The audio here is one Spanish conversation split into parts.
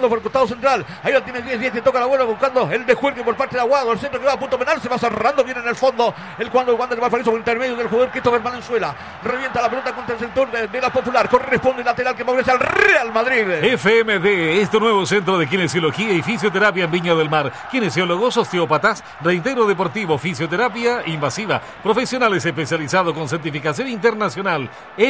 buscando por el costado central. Ahí lo tiene 10 que toca la bola buscando el descuelgue por parte de Aguado. El centro que va a punto penal, se va cerrando bien en el fondo. El cuando de Valparaíso por intermedio del jugador Christopher Valenzuela. Revienta la pelota contra el sector de la Popular. Corresponde el lateral que favorece al Real Madrid. FMD es tu nuevo centro de kinesiología y fisioterapia en Viña del Mar. Kinesiólogos, osteópatas, reintegro deportivo, fisioterapia invasiva, profesionales especializados con certificación internacional.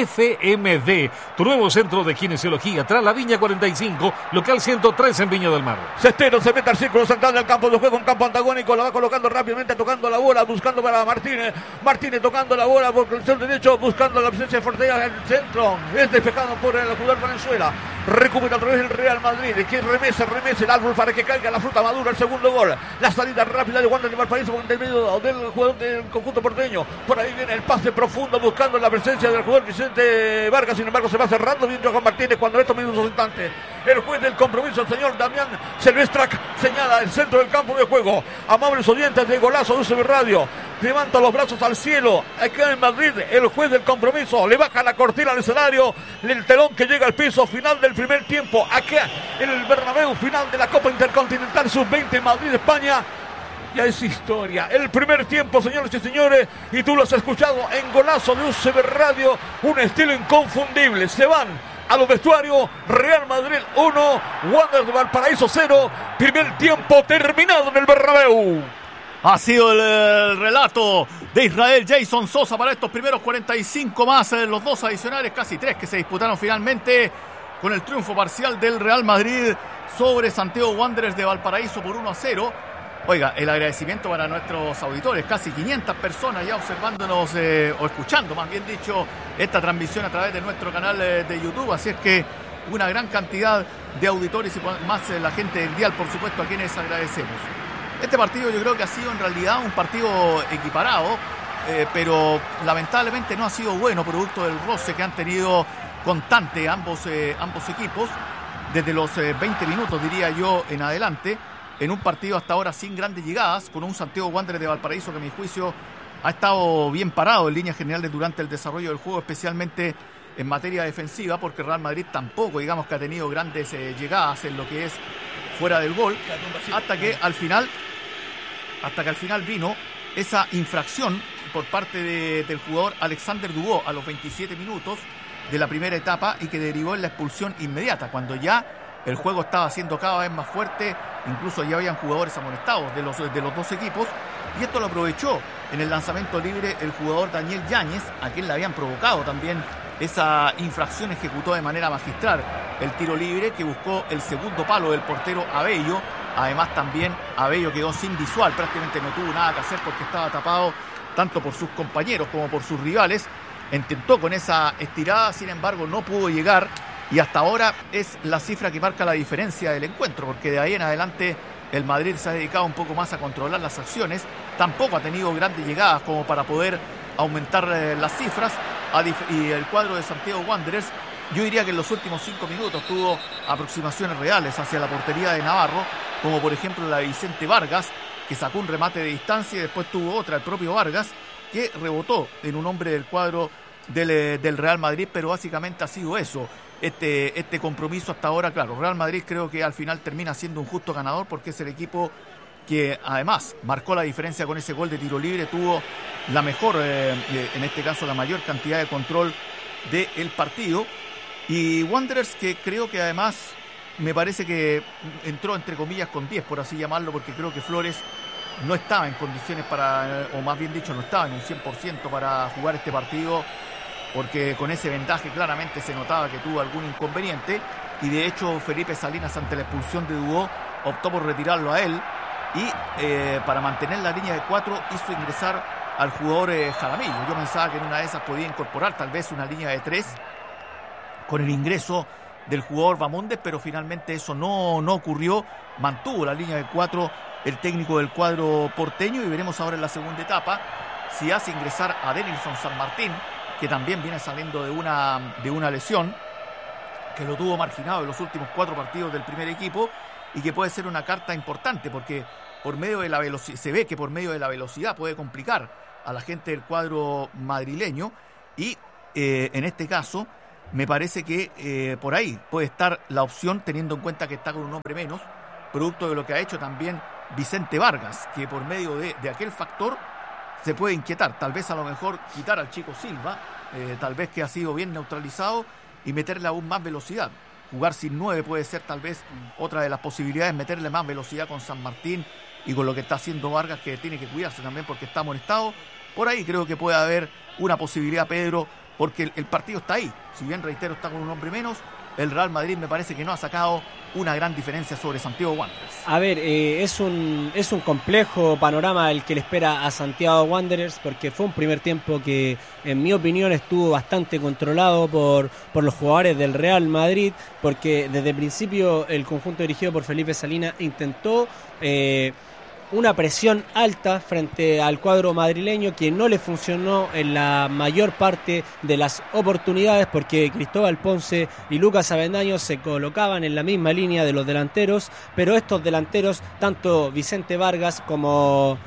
FMD, tu nuevo centro de kinesiología, tras la Viña 45, local 103 en Viña del Mar. Cestero se mete al círculo central del campo de juego, un campo antagónico, la va colocando rápidamente, tocando la bola, buscando para Martínez. Martínez tocando la bola por el centro derecho, buscando la presencia de Fortea en el centro. Es despejado por el jugador Valenzuela. Recupera otra vez el Real Madrid, que remece el árbol para que caiga la fruta madura, el segundo gol. La salida rápida de Wander de Valparaíso por el medio del jugador del conjunto porteño. Por ahí viene el pase profundo buscando la presencia del jugador Vicente Vargas. Sin embargo, se va cerrando bien Johan Martínez cuando en estos minutos instantes el juez del compromiso, el señor Damián Silvestrac, señala el centro del campo de juego. Amables oyentes de Golazo de UCB Radio, levanta los brazos al cielo. Acá en Madrid, el juez del compromiso le baja la cortina al escenario, el telón que llega al piso, final del primer tiempo. Acá en el Bernabéu, final de la Copa Intercontinental Sub-20 Madrid, España. Ya es historia. El primer tiempo, señores y señores, y tú lo has escuchado en Golazo de UCB Radio, un estilo inconfundible. Se van a los vestuarios. Real Madrid 1, Wander de Valparaíso 0. Primer tiempo terminado en el Bernabéu. Ha sido el relato de Israel Jason Sosa para estos primeros 45 más los dos adicionales, casi 3 que se disputaron finalmente con el triunfo parcial del Real Madrid sobre Santiago Wanderers de Valparaíso por 1-0. Oiga, el agradecimiento para nuestros auditores, casi 500 personas ya observándonos o escuchando, más bien dicho, esta transmisión a través de nuestro canal de YouTube, así es que una gran cantidad de auditores y más la gente del dial, por supuesto, a quienes agradecemos. Este partido yo creo que ha sido en realidad un partido equiparado, pero lamentablemente no ha sido bueno, producto del roce que han tenido constante ambos equipos, desde los 20 minutos, diría yo, en adelante, en un partido hasta ahora sin grandes llegadas, con un Santiago Wanderers de Valparaíso que a mi juicio ha estado bien parado en líneas generales durante el desarrollo del juego, especialmente en materia defensiva, porque Real Madrid tampoco, digamos, que ha tenido grandes llegadas en lo que es fuera del gol, hasta que al final vino esa infracción por parte del jugador Alexander Dubó a los 27 minutos de la primera etapa y que derivó en la expulsión inmediata, cuando ya el juego estaba siendo cada vez más fuerte, incluso ya habían jugadores amonestados de los dos equipos, y esto lo aprovechó en el lanzamiento libre el jugador Daniel Yáñez, a quien le habían provocado también esa infracción. Ejecutó de manera magistral el tiro libre que buscó el segundo palo del portero Abello. Además también Abello quedó sin visual, prácticamente no tuvo nada que hacer porque estaba tapado tanto por sus compañeros como por sus rivales. Intentó con esa estirada, sin embargo no pudo llegar, y hasta ahora es la cifra que marca la diferencia del encuentro, porque de ahí en adelante el Madrid se ha dedicado un poco más a controlar las acciones, tampoco ha tenido grandes llegadas como para poder aumentar las cifras, y el cuadro de Santiago Wanderers, yo diría que en los últimos 5 minutos tuvo aproximaciones reales hacia la portería de Navarro, como por ejemplo la de Vicente Vargas, que sacó un remate de distancia, y después tuvo otra, el propio Vargas, que rebotó en un hombre del cuadro del Real Madrid, pero básicamente ha sido eso. Este compromiso hasta ahora, claro, Real Madrid creo que al final termina siendo un justo ganador, porque es el equipo que además marcó la diferencia con ese gol de tiro libre, tuvo la mejor, en este caso la mayor cantidad de control del partido, y Wanderers, que creo que además me parece que entró entre comillas con 10, por así llamarlo, porque creo que Flores no estaba en condiciones para, o más bien dicho, no estaba en un 100% para jugar este partido, porque con ese vendaje claramente se notaba que tuvo algún inconveniente, y de hecho Felipe Salinas, ante la expulsión de Dubó, optó por retirarlo a él, y para mantener la línea de 4 hizo ingresar al jugador Jaramillo. Yo pensaba que en una de esas podía incorporar tal vez una línea de 3 con el ingreso del jugador Bamondes, pero finalmente eso no ocurrió. Mantuvo la línea de 4 el técnico del cuadro porteño, y veremos ahora en la segunda etapa si hace ingresar a Denilson San Martín, que también viene saliendo de una lesión que lo tuvo marginado en los últimos 4 partidos del primer equipo, y que puede ser una carta importante, porque por medio de la velocidad, se ve que por medio de la velocidad puede complicar a la gente del cuadro madrileño, y en este caso me parece que por ahí puede estar la opción, teniendo en cuenta que está con un hombre menos, producto de lo que ha hecho también Vicente Vargas, que por medio de aquel factor se puede inquietar. Tal vez a lo mejor quitar al chico Silva, tal vez que ha sido bien neutralizado, y meterle aún más velocidad. Jugar sin 9 puede ser tal vez otra de las posibilidades, meterle más velocidad con San Martín y con lo que está haciendo Vargas, que tiene que cuidarse también porque está amonestado. Por ahí creo que puede haber una posibilidad, Pedro, porque el partido está ahí. Si bien, reitero, está con un hombre menos, el Real Madrid me parece que no ha sacado una gran diferencia sobre Santiago Wanderers. A ver, es un complejo panorama el que le espera a Santiago Wanderers, porque fue un primer tiempo que, en mi opinión, estuvo bastante controlado por los jugadores del Real Madrid, porque desde el principio el conjunto dirigido por Felipe Salinas intentó una presión alta frente al cuadro madrileño, que no le funcionó en la mayor parte de las oportunidades, porque Cristóbal Ponce y Lucas Avendaño se colocaban en la misma línea de los delanteros, pero estos delanteros, tanto Vicente Vargas como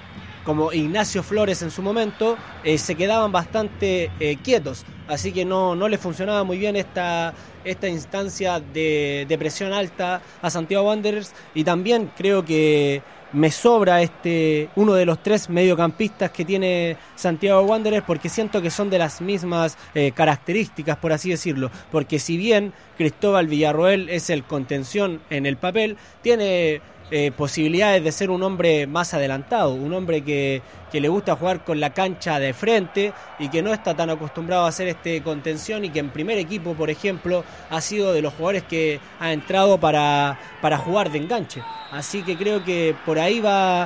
Ignacio Flores en su momento, se quedaban bastante quietos, así que no le funcionaba muy bien esta instancia de presión alta a Santiago Wanderers. Y también creo que me sobra uno de los 3 mediocampistas que tiene Santiago Wanderers, porque siento que son de las mismas características, por así decirlo, porque si bien Cristóbal Villarroel es el contención en el papel, tiene posibilidades de ser un hombre más adelantado, un hombre que le gusta jugar con la cancha de frente y que no está tan acostumbrado a hacer contención, y que en primer equipo, por ejemplo, ha sido de los jugadores que ha entrado para jugar de enganche. Así que creo que por ahí va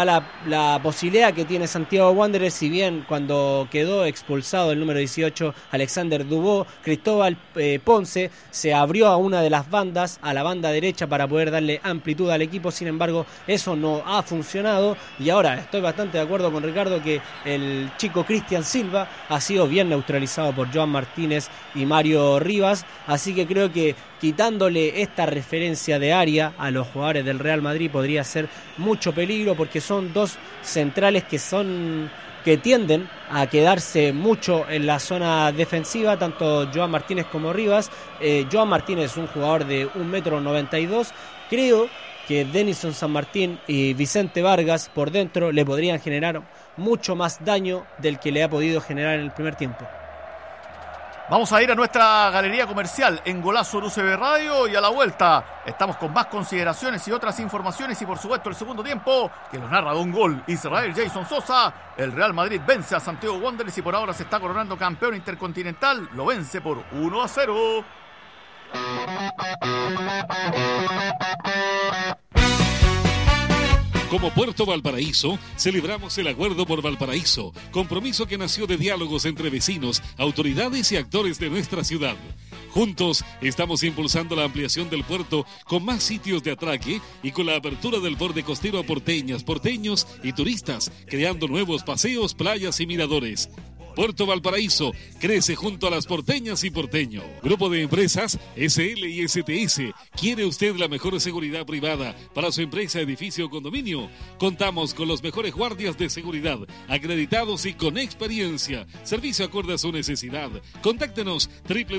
la posibilidad que tiene Santiago Wanderers. Si bien cuando quedó expulsado el número 18 Alexander Dubó, Cristóbal Ponce se abrió a una de las bandas, a la banda derecha, para poder darle amplitud al equipo. Sin embargo, eso no ha funcionado, y ahora estoy bastante de acuerdo con Ricardo que el chico Cristian Silva ha sido bien neutralizado por Joan Martínez y Mario Rivas. Así que creo que quitándole esta referencia de área a los jugadores del Real Madrid podría ser mucho peligro, porque son 2 centrales que tienden a quedarse mucho en la zona defensiva, tanto Joan Martínez como Rivas. Joan Martínez es un jugador de 1,92 m. Creo que Denison San Martín y Vicente Vargas por dentro le podrían generar mucho más daño del que le ha podido generar en el primer tiempo. Vamos a ir a nuestra galería comercial en Golazo UCB Radio, y a la vuelta estamos con más consideraciones y otras informaciones, y por supuesto el segundo tiempo, que lo narra Don Gol Israel Jason Sosa. El Real Madrid vence a Santiago Wanderers y por ahora se está coronando campeón intercontinental. Lo vence por 1-0. Como Puerto Valparaíso, celebramos el Acuerdo por Valparaíso, compromiso que nació de diálogos entre vecinos, autoridades y actores de nuestra ciudad. Juntos estamos impulsando la ampliación del puerto con más sitios de atraque y con la apertura del borde costero a porteñas, porteños y turistas, creando nuevos paseos, playas y miradores. Puerto Valparaíso crece junto a las porteñas y porteño. Grupo de empresas SL y STS. ¿Quiere usted la mejor seguridad privada para su empresa, edificio o condominio? Contamos con los mejores guardias de seguridad, acreditados y con experiencia. Servicio acorde a su necesidad. Contáctenos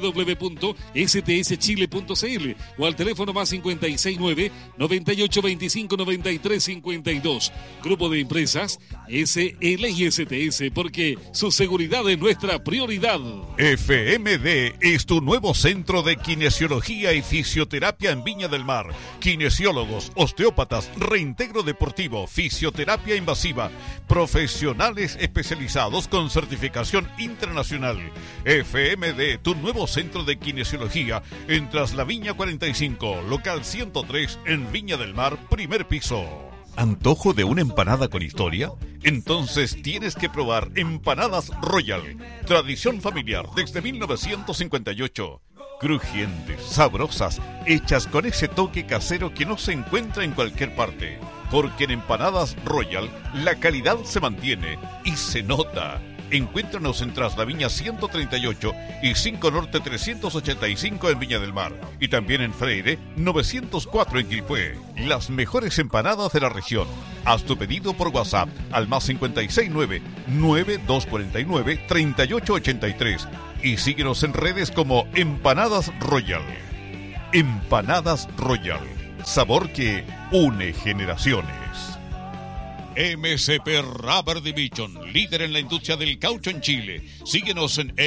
www.stschile.cl o al teléfono más 569 9825 9352. Grupo de empresas SL y STS, porque su seguridad es nuestra prioridad. FMD es tu nuevo centro de kinesiología y fisioterapia en Viña del Mar. Kinesiólogos, osteópatas, reintegro deportivo, fisioterapia invasiva, profesionales especializados con certificación internacional. FMD, tu nuevo centro de kinesiología en Traslaviña 45, local 103 en Viña del Mar, primer piso. ¿Antojo de una empanada con historia? Entonces tienes que probar Empanadas Royal. Tradición familiar desde 1958. Crujientes, sabrosas, hechas con ese toque casero que no se encuentra en cualquier parte. Porque en Empanadas Royal la calidad se mantiene y se nota. Encuéntranos en Traslaviña 138 y 5 Norte 385 en Viña del Mar. Y también en Freire 904 en Quilpué. Las mejores empanadas de la región. Haz tu pedido por WhatsApp al más 569 9249 3883 y síguenos en redes como Empanadas Royal. Empanadas Royal, sabor que une generaciones. MSP Rubber Division, líder en la industria del caucho en Chile. Síguenos en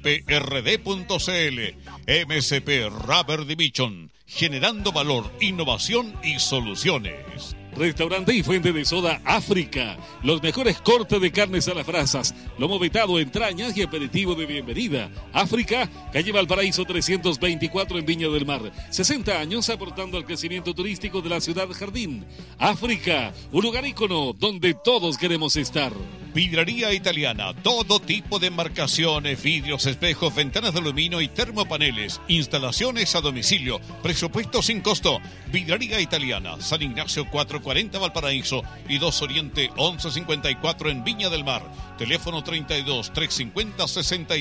msprd.cl. MSP Rubber Division, generando valor, innovación y soluciones. Restaurante y fuente de soda África. Los mejores cortes de carnes a las brasas, lomo vetado, entrañas y aperitivo de bienvenida. África, calle Valparaíso 324 en Viña del Mar. 60 años aportando al crecimiento turístico de la ciudad jardín. África, un lugar ícono donde todos queremos estar. Vidraría Italiana, todo tipo de marcaciones, vidrios, espejos, ventanas de aluminio y termopaneles. Instalaciones a domicilio, presupuesto sin costo. Vidraría Italiana, San Ignacio 440 Valparaíso y 2 Oriente 1154 en Viña del Mar. Teléfono 32 350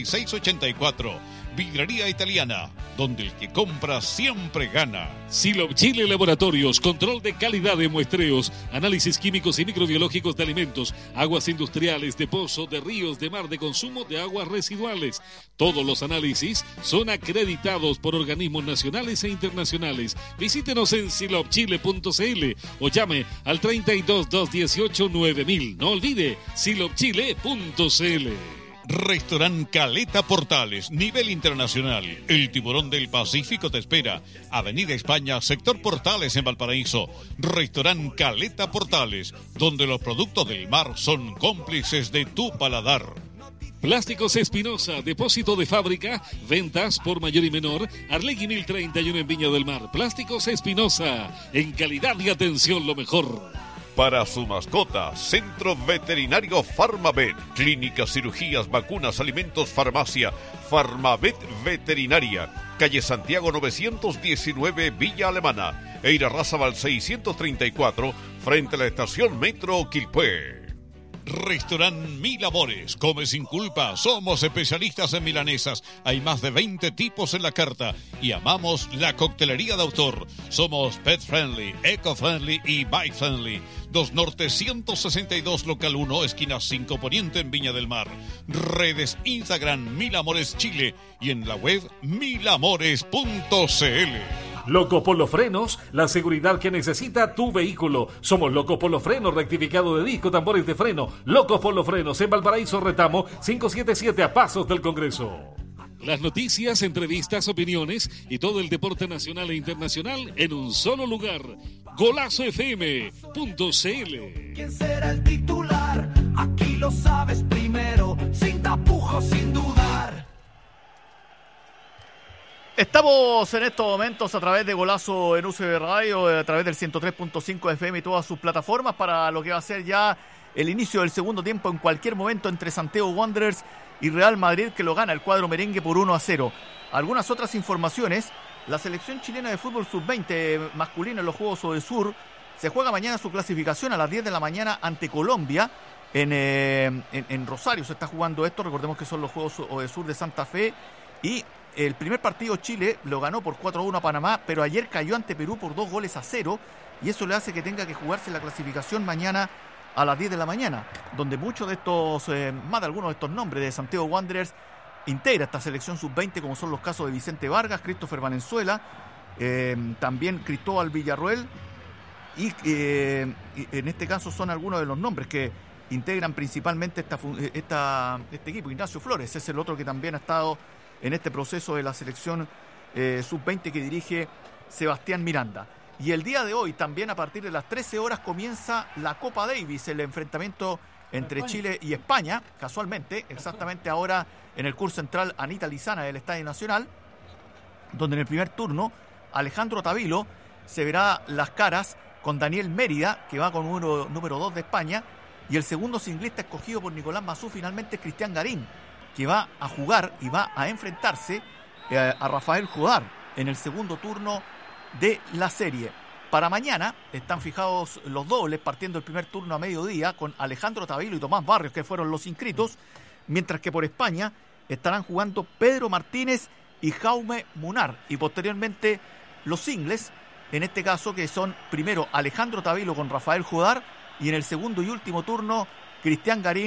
6684. Vidraría Italiana, donde el que compra siempre gana. Silop Chile Laboratorios, control de calidad de muestreos, análisis químicos y microbiológicos de alimentos, aguas industriales, de pozo, de ríos, de mar, de consumo de aguas residuales. Todos los análisis son acreditados por organismos nacionales e internacionales. Visítenos en silopchile.cl o llame al 32 218 9000. No olvide, silopchile.cl. Restaurant Caleta Portales, nivel internacional. El tiburón del Pacífico te espera. Avenida España, sector Portales en Valparaíso. Restaurant Caleta Portales, donde los productos del mar son cómplices de tu paladar. Plásticos Espinosa, depósito de fábrica, ventas por mayor y menor. Arlegui 1031 en Viña del Mar. Plásticos Espinosa, en calidad y atención lo mejor. Para su mascota, Centro Veterinario Farmavet. Clínicas, cirugías, vacunas, alimentos, farmacia. Farmavet Veterinaria. Calle Santiago 919, Villa Alemana. Eira Razabal 634, frente a la estación Metro Quilpué. Restaurant Mil Amores, come sin culpa, somos especialistas en milanesas, hay más de 20 tipos en la carta y amamos la coctelería de autor. Somos pet friendly, eco friendly y bike friendly. 2 Norte 162 Local 1, esquina 5 Poniente en Viña del Mar. Redes Instagram Mil Amores Chile y en la web milamores.cl. Loco por los frenos, la seguridad que necesita tu vehículo. Somos Loco por los frenos, rectificado de disco, tambores de freno. Locos por los frenos en Valparaíso Retamo 577 a pasos del Congreso. Las noticias, entrevistas, opiniones y todo el deporte nacional e internacional en un solo lugar. GolazoFM.cl. ¿Quién será el titular? Aquí lo sabes primero, sin tapujos, sin dudar. Estamos en estos momentos a través de Golazo en UCB Radio, a través del 103.5 FM y todas sus plataformas para lo que va a ser ya el inicio del segundo tiempo en cualquier momento entre Santiago Wanderers y Real Madrid, que lo gana el cuadro merengue por 1-0. Algunas otras informaciones: la selección chilena de fútbol sub-20 masculino en los Juegos Odesur se juega mañana su clasificación a las 10 de la mañana ante Colombia en Rosario. Se está jugando esto, recordemos que son los Juegos Odesur de Santa Fe, y el primer partido Chile lo ganó por 4-1 a Panamá, pero ayer cayó ante Perú por 2-0, y eso le hace que tenga que jugarse la clasificación mañana a las 10 de la mañana, donde muchos de estos, más de algunos de estos nombres de Santiago Wanderers integra esta selección sub-20, como son los casos de Vicente Vargas, Christopher Valenzuela, también Cristóbal Villarroel, y en este caso son algunos de los nombres que integran principalmente este equipo. Ignacio Flores es el otro que también ha estado en este proceso de la selección sub-20 que dirige Sebastián Miranda. Y el día de hoy, también a partir de las 13 horas, comienza la Copa Davis, el enfrentamiento entre Chile y España, casualmente, exactamente ahora en el curso central Anita Lizana del Estadio Nacional, donde en el primer turno Alejandro Tavilo se verá las caras con Daniel Mérida, que va con número 2 de España, y el segundo singlista escogido por Nicolás Massú finalmente es Cristian Garín, que va a jugar y va a enfrentarse a Rafael Jodar en el segundo turno de la serie. Para mañana están fijados los dobles, partiendo el primer turno a mediodía con Alejandro Tavilo y Tomás Barrios, que fueron los inscritos, mientras que por España estarán jugando Pedro Martínez y Jaume Munar, y posteriormente los singles, en este caso que son primero Alejandro Tavilo con Rafael Jodar, y en el segundo y último turno Cristian Garín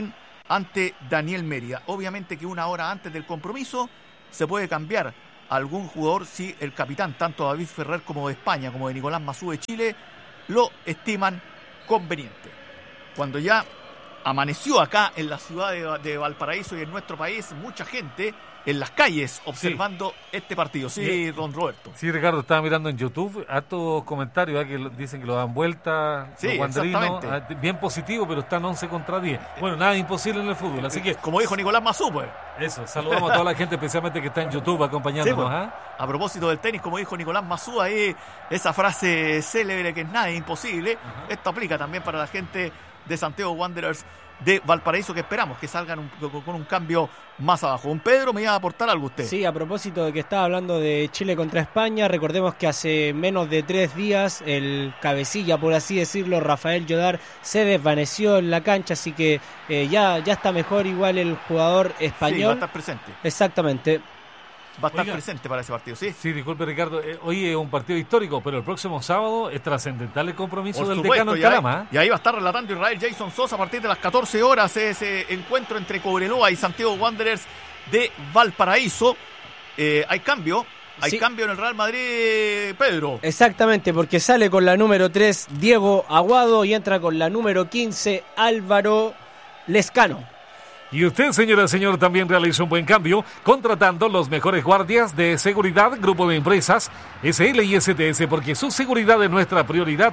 ante Daniel Mérida. Obviamente que una hora antes del compromiso se puede cambiar algún jugador si el capitán, tanto David Ferrer como de España, como de Nicolás Massú de Chile, lo estiman conveniente. Cuando ya amaneció acá en la ciudad de Valparaíso y en nuestro país, mucha gente en las calles observando este partido. Sí, don Roberto. Sí, Ricardo, estaba mirando en YouTube hartos comentarios que dicen que lo dan vuelta, sí, los guanderinos, bien positivo, pero están 11 contra 10. Bueno, nada imposible en el fútbol, así que... Como dijo Nicolás Massú, pues. Eso, saludamos a toda la gente, especialmente que está en YouTube acompañándonos. Sí, pues. A propósito del tenis, como dijo Nicolás Massú, ahí esa frase célebre que es nada imposible, esto aplica también para la gente de Santiago Wanderers de Valparaíso, que esperamos que salgan con un cambio más abajo. Don Pedro, me iba a aportar algo usted. Sí, a propósito de que estaba hablando de Chile contra España, recordemos que hace menos de 3 días el cabecilla, por así decirlo, Rafael Llodar, se desvaneció en la cancha, así que ya está mejor igual el jugador español. Sí, va a estar presente. Exactamente. Va a estar presente para ese partido, ¿sí? Sí, disculpe, Ricardo. Hoy es un partido histórico, pero el próximo sábado es trascendental el compromiso del decano en Calama. Y ahí va a estar relatando Israel Jason Sosa a partir de las 14 horas ese encuentro entre Cobreloa y Santiago Wanderers de Valparaíso. Hay cambio. Hay cambio en el Real Madrid, Pedro. Exactamente, porque sale con la número 3 Diego Aguado y entra con la número 15 Álvaro Lescano. Y usted, señora, señor, también realizó un buen cambio contratando los mejores guardias de seguridad, grupo de empresas SL y STS, porque su seguridad es nuestra prioridad.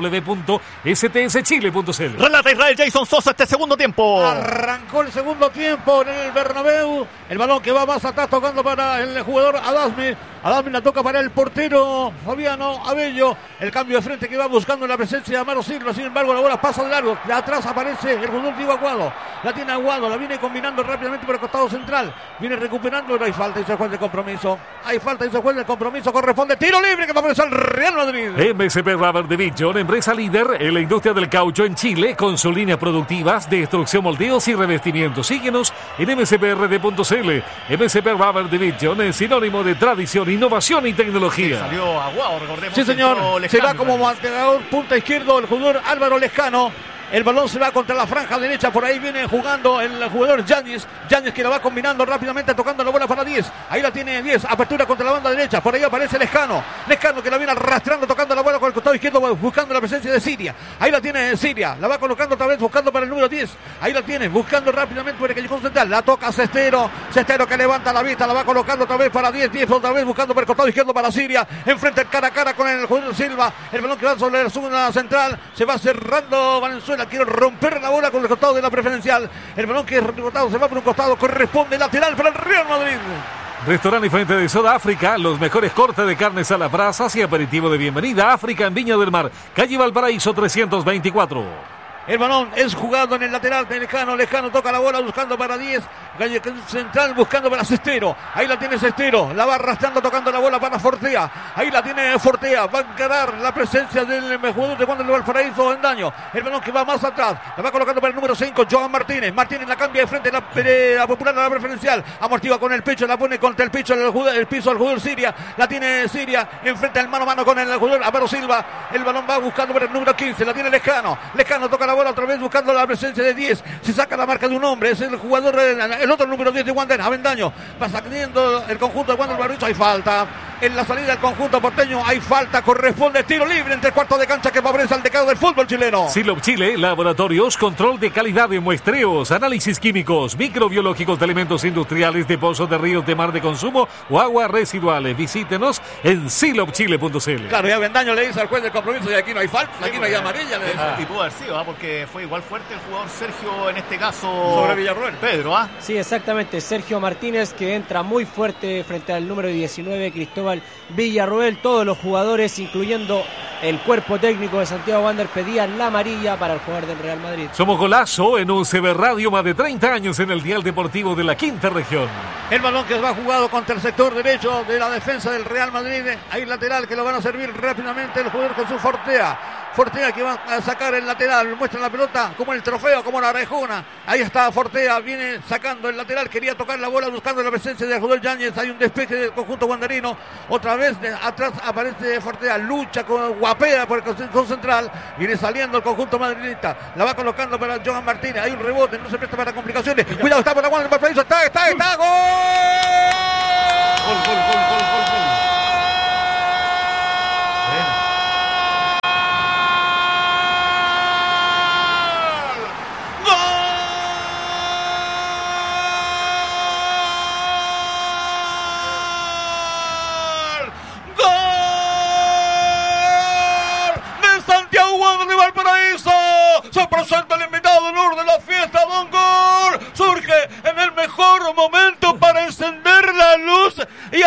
www.stschile.cl. Relata Israel Jason Sosa este segundo tiempo. Arrancó el segundo tiempo en el Bernabéu. El balón que va más atrás tocando para el jugador Adasmi. Adasmi la toca para el portero Fabiano Abello. El cambio de frente que va buscando la presencia de Amaro Silva. Sin embargo, la bola pasa de largo. De atrás aparece el jugador Diego Aguado. La tiene Aguado. La viene combinando rápidamente por el costado central. Viene recuperando. Pero hay falta y se juega el compromiso. Hay falta y se juega el compromiso. Corresponde tiro libre que favorece al Real Madrid. MSP Rubber Division, empresa líder en la industria del caucho en Chile, con sus líneas productivas de extrusión, moldeos y revestimientos. Síguenos en msprd.cl. MSP Rubber Division es sinónimo de tradición, innovación y tecnología. Salió Aguado, recordemos. Sí, señor. Se va como mantenedor punta izquierdo el jugador Álvaro Lescano. El balón se va contra la franja derecha. Por ahí viene jugando el jugador Yáñez. Yáñez que la va combinando rápidamente, tocando la bola para 10. Ahí la tiene 10. Apertura contra la banda derecha. Por ahí aparece Lescano. Lescano que la viene arrastrando, tocando la bola con el costado izquierdo, buscando la presencia de Siria. Ahí la tiene Siria. La va colocando otra vez, buscando para el número 10. Ahí la tiene, buscando rápidamente por el callejón central. La toca Cestero. Cestero que levanta la vista. La va colocando otra vez para 10. 10 otra vez, buscando por el costado izquierdo para Siria. Enfrente el cara a cara con el jugador Silva. El balón que va sobre la zona central. Se va cerrando Valenzuela. Quiere romper la bola con el costado de la preferencial. El balón que es rebotado se va por un costado, corresponde lateral para el Real Madrid. Restaurante y Fuente de Soda África, los mejores cortes de carnes a las brasas y aperitivo de bienvenida. África en Viña del Mar, calle Valparaíso 324. El balón es jugado en el lateral de Lescano. Lescano toca la bola buscando para 10. Calle central buscando para Cestero. Ahí la tiene Cestero. La va arrastrando tocando la bola para Fortea. Ahí la tiene Fortea. Va a encarar la presencia del jugador de Wander de Valparaíso en daño. El balón que va más atrás. La va colocando para el número 5. Joan Martínez. Martínez la cambia de frente. La popular a la preferencial. Amortigua con el pecho. La pone contra el pecho el piso al jugador Siria. La tiene Siria. Enfrente al mano a mano con el jugador Amaro Silva. El balón va buscando para el número 15. La tiene Lescano. Lescano toca la bola otra vez buscando la presencia de 10. Se saca la marca de un hombre. Es el jugador, el otro número 10 de Wander, Avendaño. Va sacando el conjunto de Wander Barricho. Hay falta en la salida del conjunto porteño. Hay falta. Corresponde tiro libre entre cuartos de cancha que favorece al decano del fútbol chileno. Silop Chile, laboratorios, control de calidad de muestreos, análisis químicos, microbiológicos de elementos industriales, de pozos de ríos de mar de consumo o aguas residuales. Visítenos en silopchile.cl. Claro, y Avendaño le dice al juez del compromiso: y aquí no hay falta, aquí no hay amarilla. Y pudo haber sido, porque fue igual fuerte el jugador Sergio en este caso sobre Villarroel. Pedro, Sí, exactamente. Sergio Martínez, que entra muy fuerte frente al número 19, Cristóbal Villarroel. Todos los jugadores, incluyendo el cuerpo técnico de Santiago Wander, pedían la amarilla para el jugador del Real Madrid. Somos Golazo en UCB Radio, más de 30 años en el dial deportivo de la quinta región. El balón que va jugado contra el sector derecho de la defensa del Real Madrid. Hay lateral que lo van a servir rápidamente el jugador Jesús Fortea. Fortea que va a sacar el lateral, muestra la pelota como el trofeo, como la orejona. Ahí está Fortea, viene sacando el lateral, quería tocar la bola buscando la presencia de Joel Yáñez. Hay un despeje del conjunto guanderino. Otra vez atrás aparece Fortea, lucha con guapea por el con central. Viene saliendo el conjunto madridista. La va colocando para Johan Martínez. Hay un rebote, no se presta para complicaciones. Cuidado, está por la Wander Valparaíso. Está. ¡Gol! Gol. Se presenta el invitado de honor de la fiesta, Don Gol. Surge en el mejor momento para encender la luz y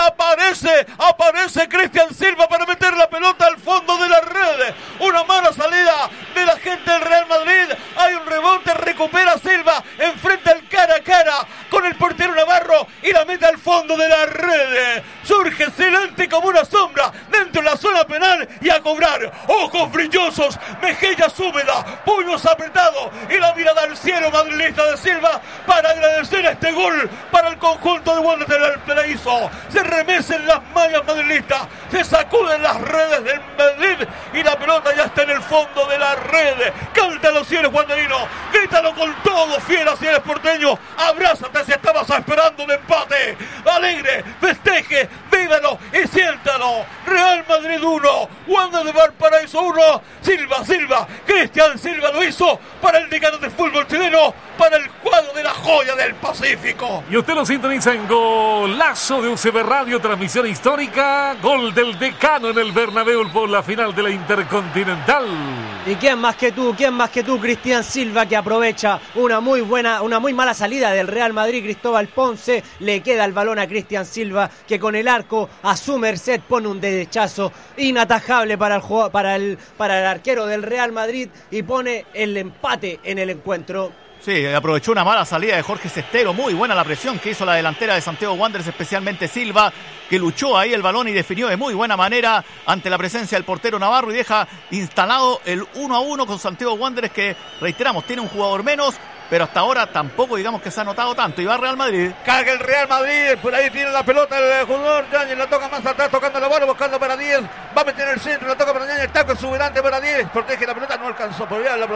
aparece Cristian Silva para meter la pelota al fondo de la red. Una mala salida de la gente del Real Madrid. Hay un rebote, recupera Silva, enfrenta el cara a cara con el portero Navarro y la mete al fondo de la red. Surge silente como una sombra dentro de la zona penal y a cobrar. Ojos brillosos, mejillas húmedas, puños apretados y la mirada al cielo madrilista de Silva para agradecer este gol para el conjunto de Wander del Valparaíso. Se remecen las mallas madrilistas, se sacuden las redes del Madrid y la pelota ya está en el fondo de la red. Canta los cielos guanderinos, grítalo con todo, fiera si eres porteño, abrázate si estabas esperando un empate. Alegre, festeje, vívalo y siéntalo. Real Madrid 1, Wander de Valparaíso 1. Silva, Cristian Silva lo hizo para el decano de fútbol chileno, para el cuadro de la joya del Pacífico. Y usted lo sintoniza en Golazo de UCB Radio, transmisión histórica, gol del decano en el Bernabéu por la final de la Intercontinental. ¿Y quién más que tú, Cristian Silva, que aprovecha una muy mala salida del Real Madrid? Cristóbal Ponce le queda el balón a Cristian Silva, que con el arco a su merced pone un derechazo inatajable para el arquero del Real Madrid y pone el empate en el encuentro. Sí, aprovechó una mala salida de Jorge Cestero. Muy buena la presión que hizo la delantera de Santiago Wanderers, especialmente Silva, que luchó ahí el balón y definió de muy buena manera ante la presencia del portero Navarro y deja instalado el 1-1 con Santiago Wanderers, que, reiteramos, tiene un jugador menos, pero hasta ahora tampoco digamos que se ha notado tanto. Y va Real Madrid. Carga el Real Madrid, por ahí tiene la pelota el jugador Yáñez, la toca más atrás, tocando la bola, buscando para 10, va a meter en el centro, la toca para Yáñez, el taco exuberante para 10, protege la pelota, no alcanzó, podría haberla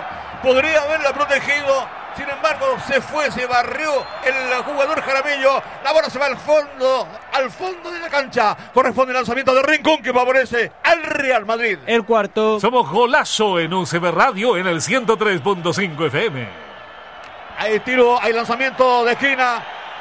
protegido, sin embargo se barrió el jugador Jaramillo, la bola se va al fondo de la cancha, corresponde el lanzamiento de Rincón que favorece al Real Madrid. El cuarto. Somos Golazo en UCB Radio en el 103.5 FM. Hay tiro, hay lanzamiento de esquina.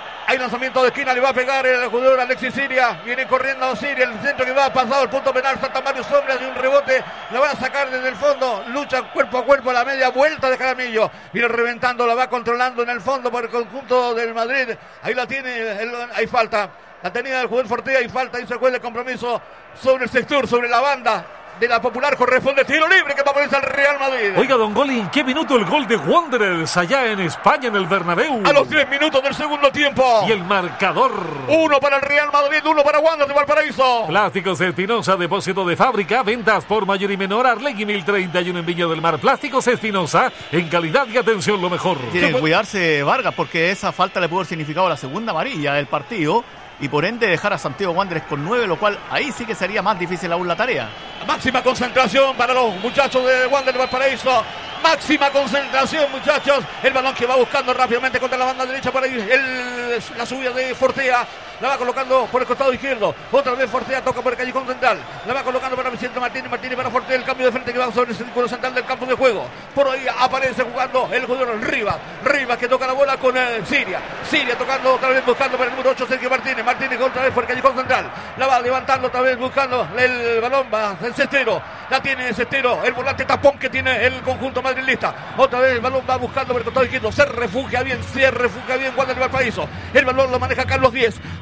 Le va a pegar el jugador Alexis Siria. Viene corriendo Siria, el centro que va pasado el punto penal. Salta Mario Sombras de un rebote. La van a sacar desde el fondo. Lucha cuerpo a cuerpo a la media vuelta de Jaramillo. Viene reventando, la va controlando en el fondo por el conjunto del Madrid. Ahí la tiene, hay falta. La tenía el jugador Fortea y falta. Hizo el juez de compromiso sobre el sector, sobre la banda de la Popular. Corresponde tiro libre que favorece al Real Madrid. Oiga, don Goli, ¿en qué minuto el gol de Wanderers allá en España, en el Bernabéu? A los 3 minutos del segundo tiempo. Y el marcador: 1 para el Real Madrid, 1 para Wanderers de Valparaíso. Plásticos Espinosa, depósito de fábrica, ventas por mayor y menor, Arlegui 1031 en Viña del Mar. Plásticos Espinosa, en calidad y atención lo mejor. Tiene que cuidarse Vargas, porque esa falta le pudo haber significado la segunda amarilla del partido y por ende dejar a Santiago Wanderers con 9, lo cual ahí sí que sería más difícil aún la tarea. Máxima concentración para los muchachos de Wanderers de Valparaíso. Máxima concentración, muchachos. El balón que va buscando rápidamente contra la banda derecha para ir la subida de Fortea. La va colocando por el costado izquierdo. Otra vez Fortea toca por el callejón central. La va colocando para Vicente Martínez. Martínez para Fortea. El cambio de frente que va sobre el círculo central del campo de juego. Por ahí aparece jugando el jugador Rivas. Rivas que toca la bola con Siria. Siria tocando otra vez buscando para el número 8 Sergio Martínez. Martínez otra vez por el callejón central. La va levantando otra vez buscando el balón. Va el Cestero. La tiene Cestero. El volante tapón que tiene el conjunto madrilista. Otra vez el balón va buscando por el costado izquierdo. Se refugia bien Wanderers de Valparaíso. El balón lo maneja Carlos Díez.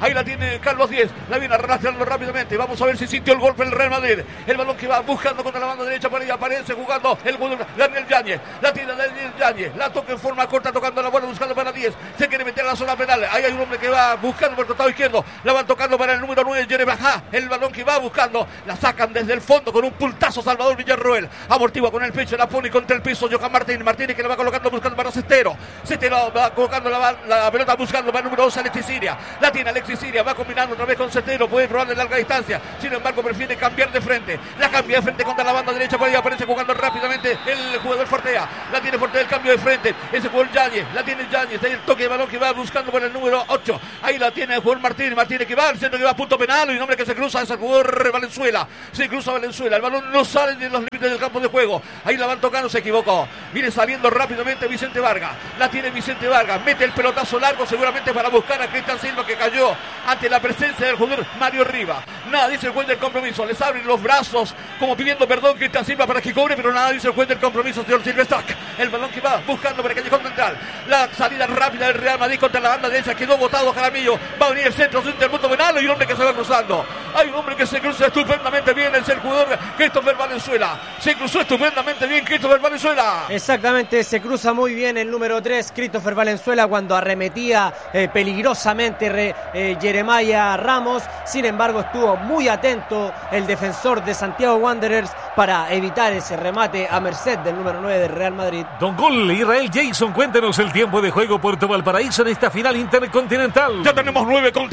Ahí la tiene Carlos Díez. La viene arrastrando rápidamente. Vamos a ver si sintió el golpe el Real Madrid. El balón que va buscando contra la banda derecha. Por ahí aparece jugando el Daniel Yáñez. La tiene Daniel Yáñez. La toca en forma corta, tocando la bola, buscando para 10. Se quiere meter a la zona penal. Ahí hay un hombre que va buscando por el costado izquierdo. La van tocando para el número 9, Jeremy Bajá. El balón que va buscando. La sacan desde el fondo con un pultazo Salvador Villarroel. Amortigua con el pecho. La pone contra el piso Johan Martín. Martínez que la va colocando buscando para Cestero. Cestero va colocando la pelota buscando para el número 2, Alexis Siria. La tiene Alexis Siria. Va combinando otra vez con Cestero. Puede probar de larga distancia. Sin embargo, prefiere cambiar de frente. La cambia de frente contra la banda derecha. Por ahí aparece jugando rápidamente el jugador Fortea. La tiene Fortea el cambio de frente. Ese jugador Yáñez. La tiene Yáñez. Ahí el toque de balón que va buscando por el número 8. Ahí la tiene el jugador Martínez. Martínez que va al centro, que va a punto penal. Y un hombre que se cruza es el jugador Valenzuela. Se cruza Valenzuela. El balón no sale de los límites del campo de juego. Ahí la van tocando. Se equivocó. Viene saliendo rápidamente Vicente Vargas. La tiene Vicente Vargas. Mete el pelotazo largo seguramente para buscar a Cristian Silva, que cayó ante la presencia del jugador Mario Riva. Nada dice el juez del compromiso. Les abren los brazos como pidiendo perdón Cristian Silva para que cobre, pero nada dice el juez del compromiso, señor Silvestre. El balón que va buscando para el callejón central. La salida rápida del Real Madrid contra la banda derecha. Quedó botado Jaramillo. Va a venir el centro del punto penal. Y un hombre que se va cruzando. Hay un hombre que se cruza estupendamente bien. Es el jugador Christopher Valenzuela. Se cruzó estupendamente bien Christopher Valenzuela. Exactamente, se cruza muy bien el número 3, Christopher Valenzuela, cuando arremetía peligrosamente Jeremiah Ramos. Sin embargo, estuvo muy atento el defensor de Santiago Wanderers para evitar ese remate a merced del número 9 del Real Madrid. Don Gol, Israel Jason, cuéntenos el tiempo de juego Puerto Valparaíso en esta final intercontinental. Ya tenemos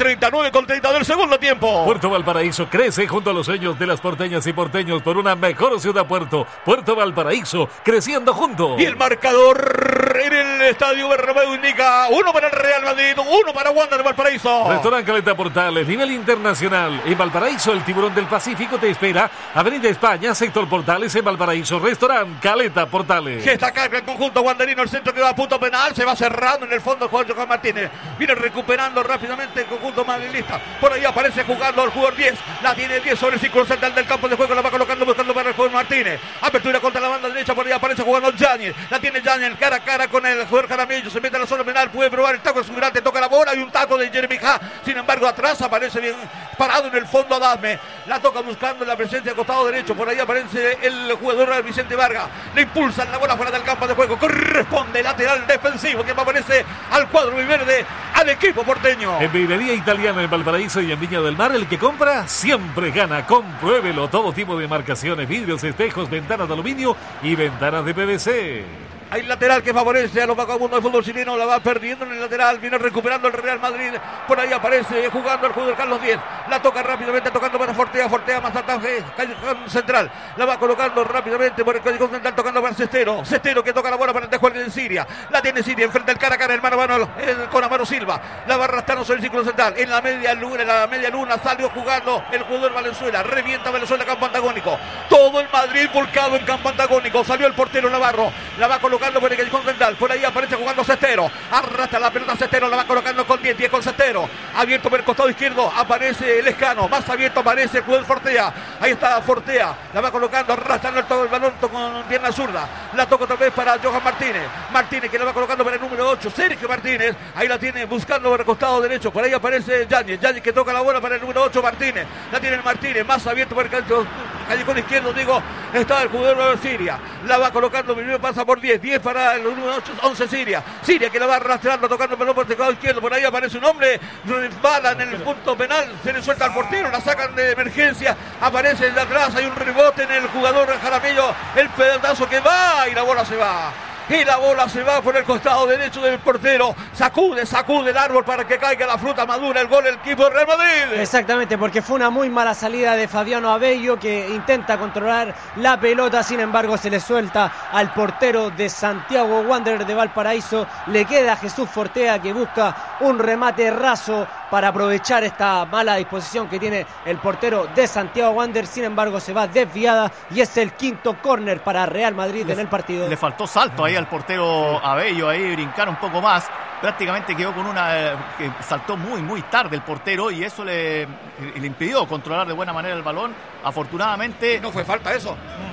9:30 del segundo tiempo. Puerto Valparaíso crece junto a los sueños de las porteñas y porteños por una mejor ciudad Puerto. Puerto Valparaíso, creciendo juntos. Y el marcador en el Estadio Bernabéu indica 1 para el Real Madrid, 1 para Wander de Valparaíso. Restaurante Caleta Portales, nivel internacional. En Valparaíso, el Tiburón del Pacífico te espera. Avenida España, sector Portales, en Valparaíso. Restaurante Caleta Portales. Que está carga el conjunto wanderino, el centro que va a punto penal. Se va cerrando en el fondo Juan Johan Martínez. Viene recuperando rápidamente el conjunto madrilista. Por ahí aparece jugando el jugador 10. La tiene 10 sobre el círculo central del campo de juego. La va colocando buscando para el jugador Martínez. Apertura contra la banda derecha. Por ahí aparece jugando Yáñez. La tiene Yáñez cara a cara con el jugador Jaramillo. Se mete a la zona penal. Puede probar el taco de su grande. Toca la bola y un taco de Jeremy Ha. Sin embargo, atrás aparece bien parado en el fondo Adame. La toca buscando la presencia del costado derecho. Por ahí aparece el jugador Vicente Vargas. Le impulsan la bola fuera del campo de juego. Corresponde lateral defensivo que aparece al cuadro verde, al equipo porteño. En Vidrería Italiana en Valparaíso y en Viña del Mar, el que compra siempre gana. Compruébelo. Todo tipo de marcaciones, vidrios, espejos, ventanas de aluminio y ventanas de PVC. Hay lateral que favorece a los vagabundos del fútbol chileno. La va perdiendo en el lateral. Viene recuperando el Real Madrid. Por ahí aparece jugando el jugador Carlos Díez. La toca rápidamente, tocando para Fortea. Fortea más ataque. Callejón central. La va colocando rápidamente por el callejón central, tocando para Cestero. Cestero que toca la bola para el descuelgue de Siria. La tiene Siria enfrente al cara a cara. El mano a mano con Amaro Silva. La va arrastrando sobre el círculo central. En la media luna salió jugando el jugador Valenzuela. Revienta Valenzuela, campo antagónico. Todo el Madrid volcado en campo antagónico. Salió el portero Navarro. La va colocando por el callejón central. Por ahí aparece jugando Cestero. Arrastra la pelota Cestero. La va colocando con 10 con Cestero. Abierto por el costado izquierdo. Aparece el Escano. Más abierto aparece el jugador Fortea. Ahí está Fortea. La va colocando. Arrastrando todo el balón con pierna zurda. La toca otra vez para Johan Martínez. Martínez que la va colocando para el número 8. Sergio Martínez. Ahí la tiene buscando por el costado derecho. Por ahí aparece Yáñez. Yáñez que toca la bola para el número 8. Martínez. La tiene el Martínez. Más abierto por el callejón izquierdo. Está el jugador Siria. La va colocando. Primero pasa por 10. 10 para el número 8, 11 Siria. Siria que la va arrastrando, tocando el pelón por el lado izquierdo. Por ahí aparece un hombre. Bala en el punto penal. Se le suelta al portero. La sacan de emergencia. Aparece de atrás. Hay un rebote en el jugador Jaramillo. El pedazo que va y la bola se va. Y la bola se va por el costado derecho del portero. Sacude el árbol para que caiga la fruta madura. El gol del equipo de Real Madrid. Exactamente, porque fue una muy mala salida de Fabiano Abello, que intenta controlar la pelota. Sin embargo, se le suelta al portero de Santiago Wanderers de Valparaíso. Le queda a Jesús Fortea, que busca un remate raso para aprovechar esta mala disposición que tiene el portero de Santiago Wanderers. Sin embargo, se va desviada y es el quinto córner para Real Madrid en el partido. Le faltó salto ahí al portero Abello, ahí brincar un poco más. Prácticamente quedó con una que saltó muy tarde el portero y eso le impidió controlar de buena manera el balón. Afortunadamente no fue falta eso.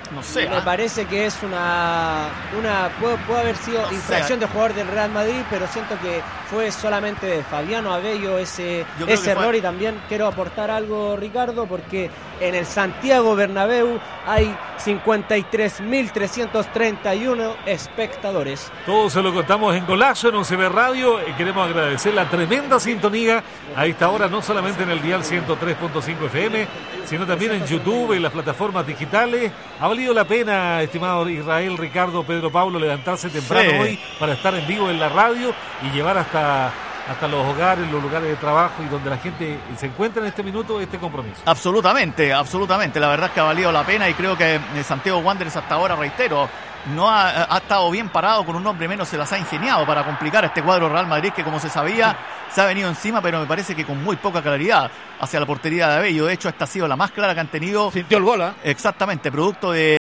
No sé. Me parece que es puede haber sido infracción de jugador del Real Madrid, pero siento que fue solamente de Fabiano Abello ese error. Y también quiero aportar algo, Ricardo, porque en el Santiago Bernabéu hay 53.331 espectadores. Todo se lo contamos en Golazo, en UCB Radio. Queremos agradecer la tremenda sintonía a esta hora, no solamente en el dial 103.5 FM, sino también en YouTube, en las plataformas digitales. Ha valido la pena, estimado Israel, Ricardo, Pedro Pablo, levantarse temprano hoy para estar en vivo en la radio y llevar hasta los hogares, los lugares de trabajo y donde la gente se encuentra en este minuto este compromiso. Absolutamente. La verdad es que ha valido la pena y creo que Santiago Wanderers hasta ahora, reitero, no ha estado bien parado, con un hombre menos se las ha ingeniado para complicar a este cuadro Real Madrid que, como se sabía, se ha venido encima, pero me parece que con muy poca claridad hacia la portería de Abello. De hecho, esta ha sido la más clara que han tenido. Sintió el gol, ¿eh? Exactamente, producto de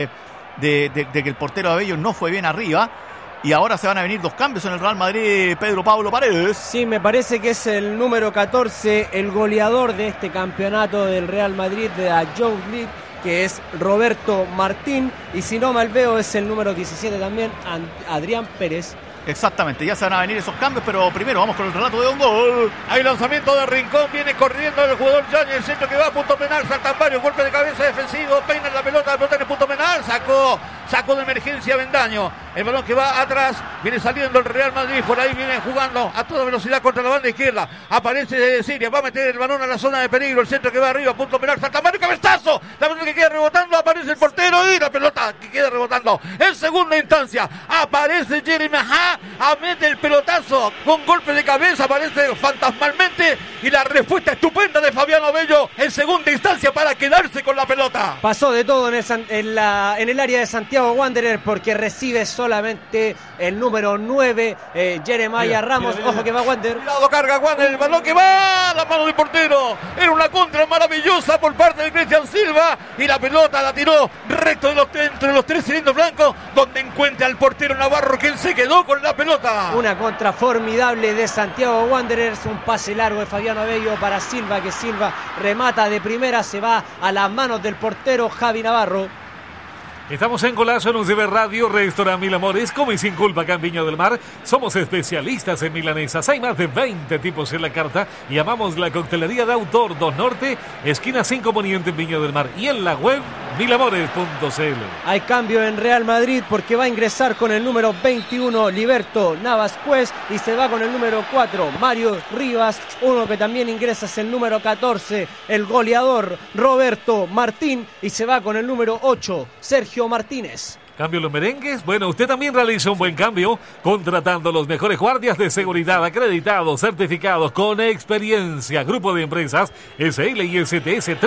que el portero de Abello no fue bien arriba. Y ahora se van a venir 2 cambios en el Real Madrid, Pedro Pablo Paredes. Sí, me parece que es el número 14, el goleador de este campeonato del Real Madrid, de la Youth League, que es Roberto Martín. Y si no mal veo, es el número 17 también, Adrián Pérez. Exactamente, ya se van a venir esos cambios, pero primero vamos con el relato de un gol. Hay lanzamiento de Rincón, viene corriendo el jugador Yáñez, el centro que va a punto penal, saltan varios, golpe de cabeza defensivo, peina la pelota en el punto penal, sacó de emergencia Bendaño, el balón que va atrás, viene saliendo el Real Madrid, por ahí viene jugando a toda velocidad contra la banda izquierda, aparece Siria, va a meter el balón a la zona de peligro, el centro que va arriba, punto penal, salta varios, cabezazo, la pelota que queda rebotando, aparece el portero y la pelota que queda rebotando en segunda instancia, aparece Jeremy mete el pelotazo con golpe de cabeza, aparece fantasmalmente, y la respuesta estupenda de Fabiano Abello en segunda instancia para quedarse con la pelota. Pasó de todo en el área de Santiago Wanderers, porque recibe solamente el número 9, Jeremiah Ramos. Ojo que va Wander. Cuidado, carga Wander, el balón que va a la mano del portero. Era una contra maravillosa por parte de Cristian Silva, y la pelota la tiró recto entre los 3 cilindros blancos, donde encuentra al portero Navarro, quien se quedó con la pelota. Una contra formidable de Santiago Wanderers, un pase largo de Fabiano Abello para Silva, que Silva remata de primera, se va a las manos del portero Javi Navarro. Estamos en Golazo en UCB Radio, Restaurant Mil Amores, come y sin culpa acá en Viña del Mar. Somos especialistas en milanesas, hay más de 20 tipos en la carta y amamos la coctelería de autor 2 Norte, esquina 5 Poniente en Viña del Mar, y en la web milamores.cl. Hay cambio en Real Madrid porque va a ingresar con el número 21 Liberto Navas Cuez y se va con el número 4 Mario Rivas. Uno que también ingresa es el número 14, el goleador Roberto Martín, y se va con el número 8 Sergio Martínez. ¿Cambio los merengues? Bueno, usted también realiza un buen cambio contratando los mejores guardias de seguridad acreditados, certificados, con experiencia. Grupo de empresas SL y STS,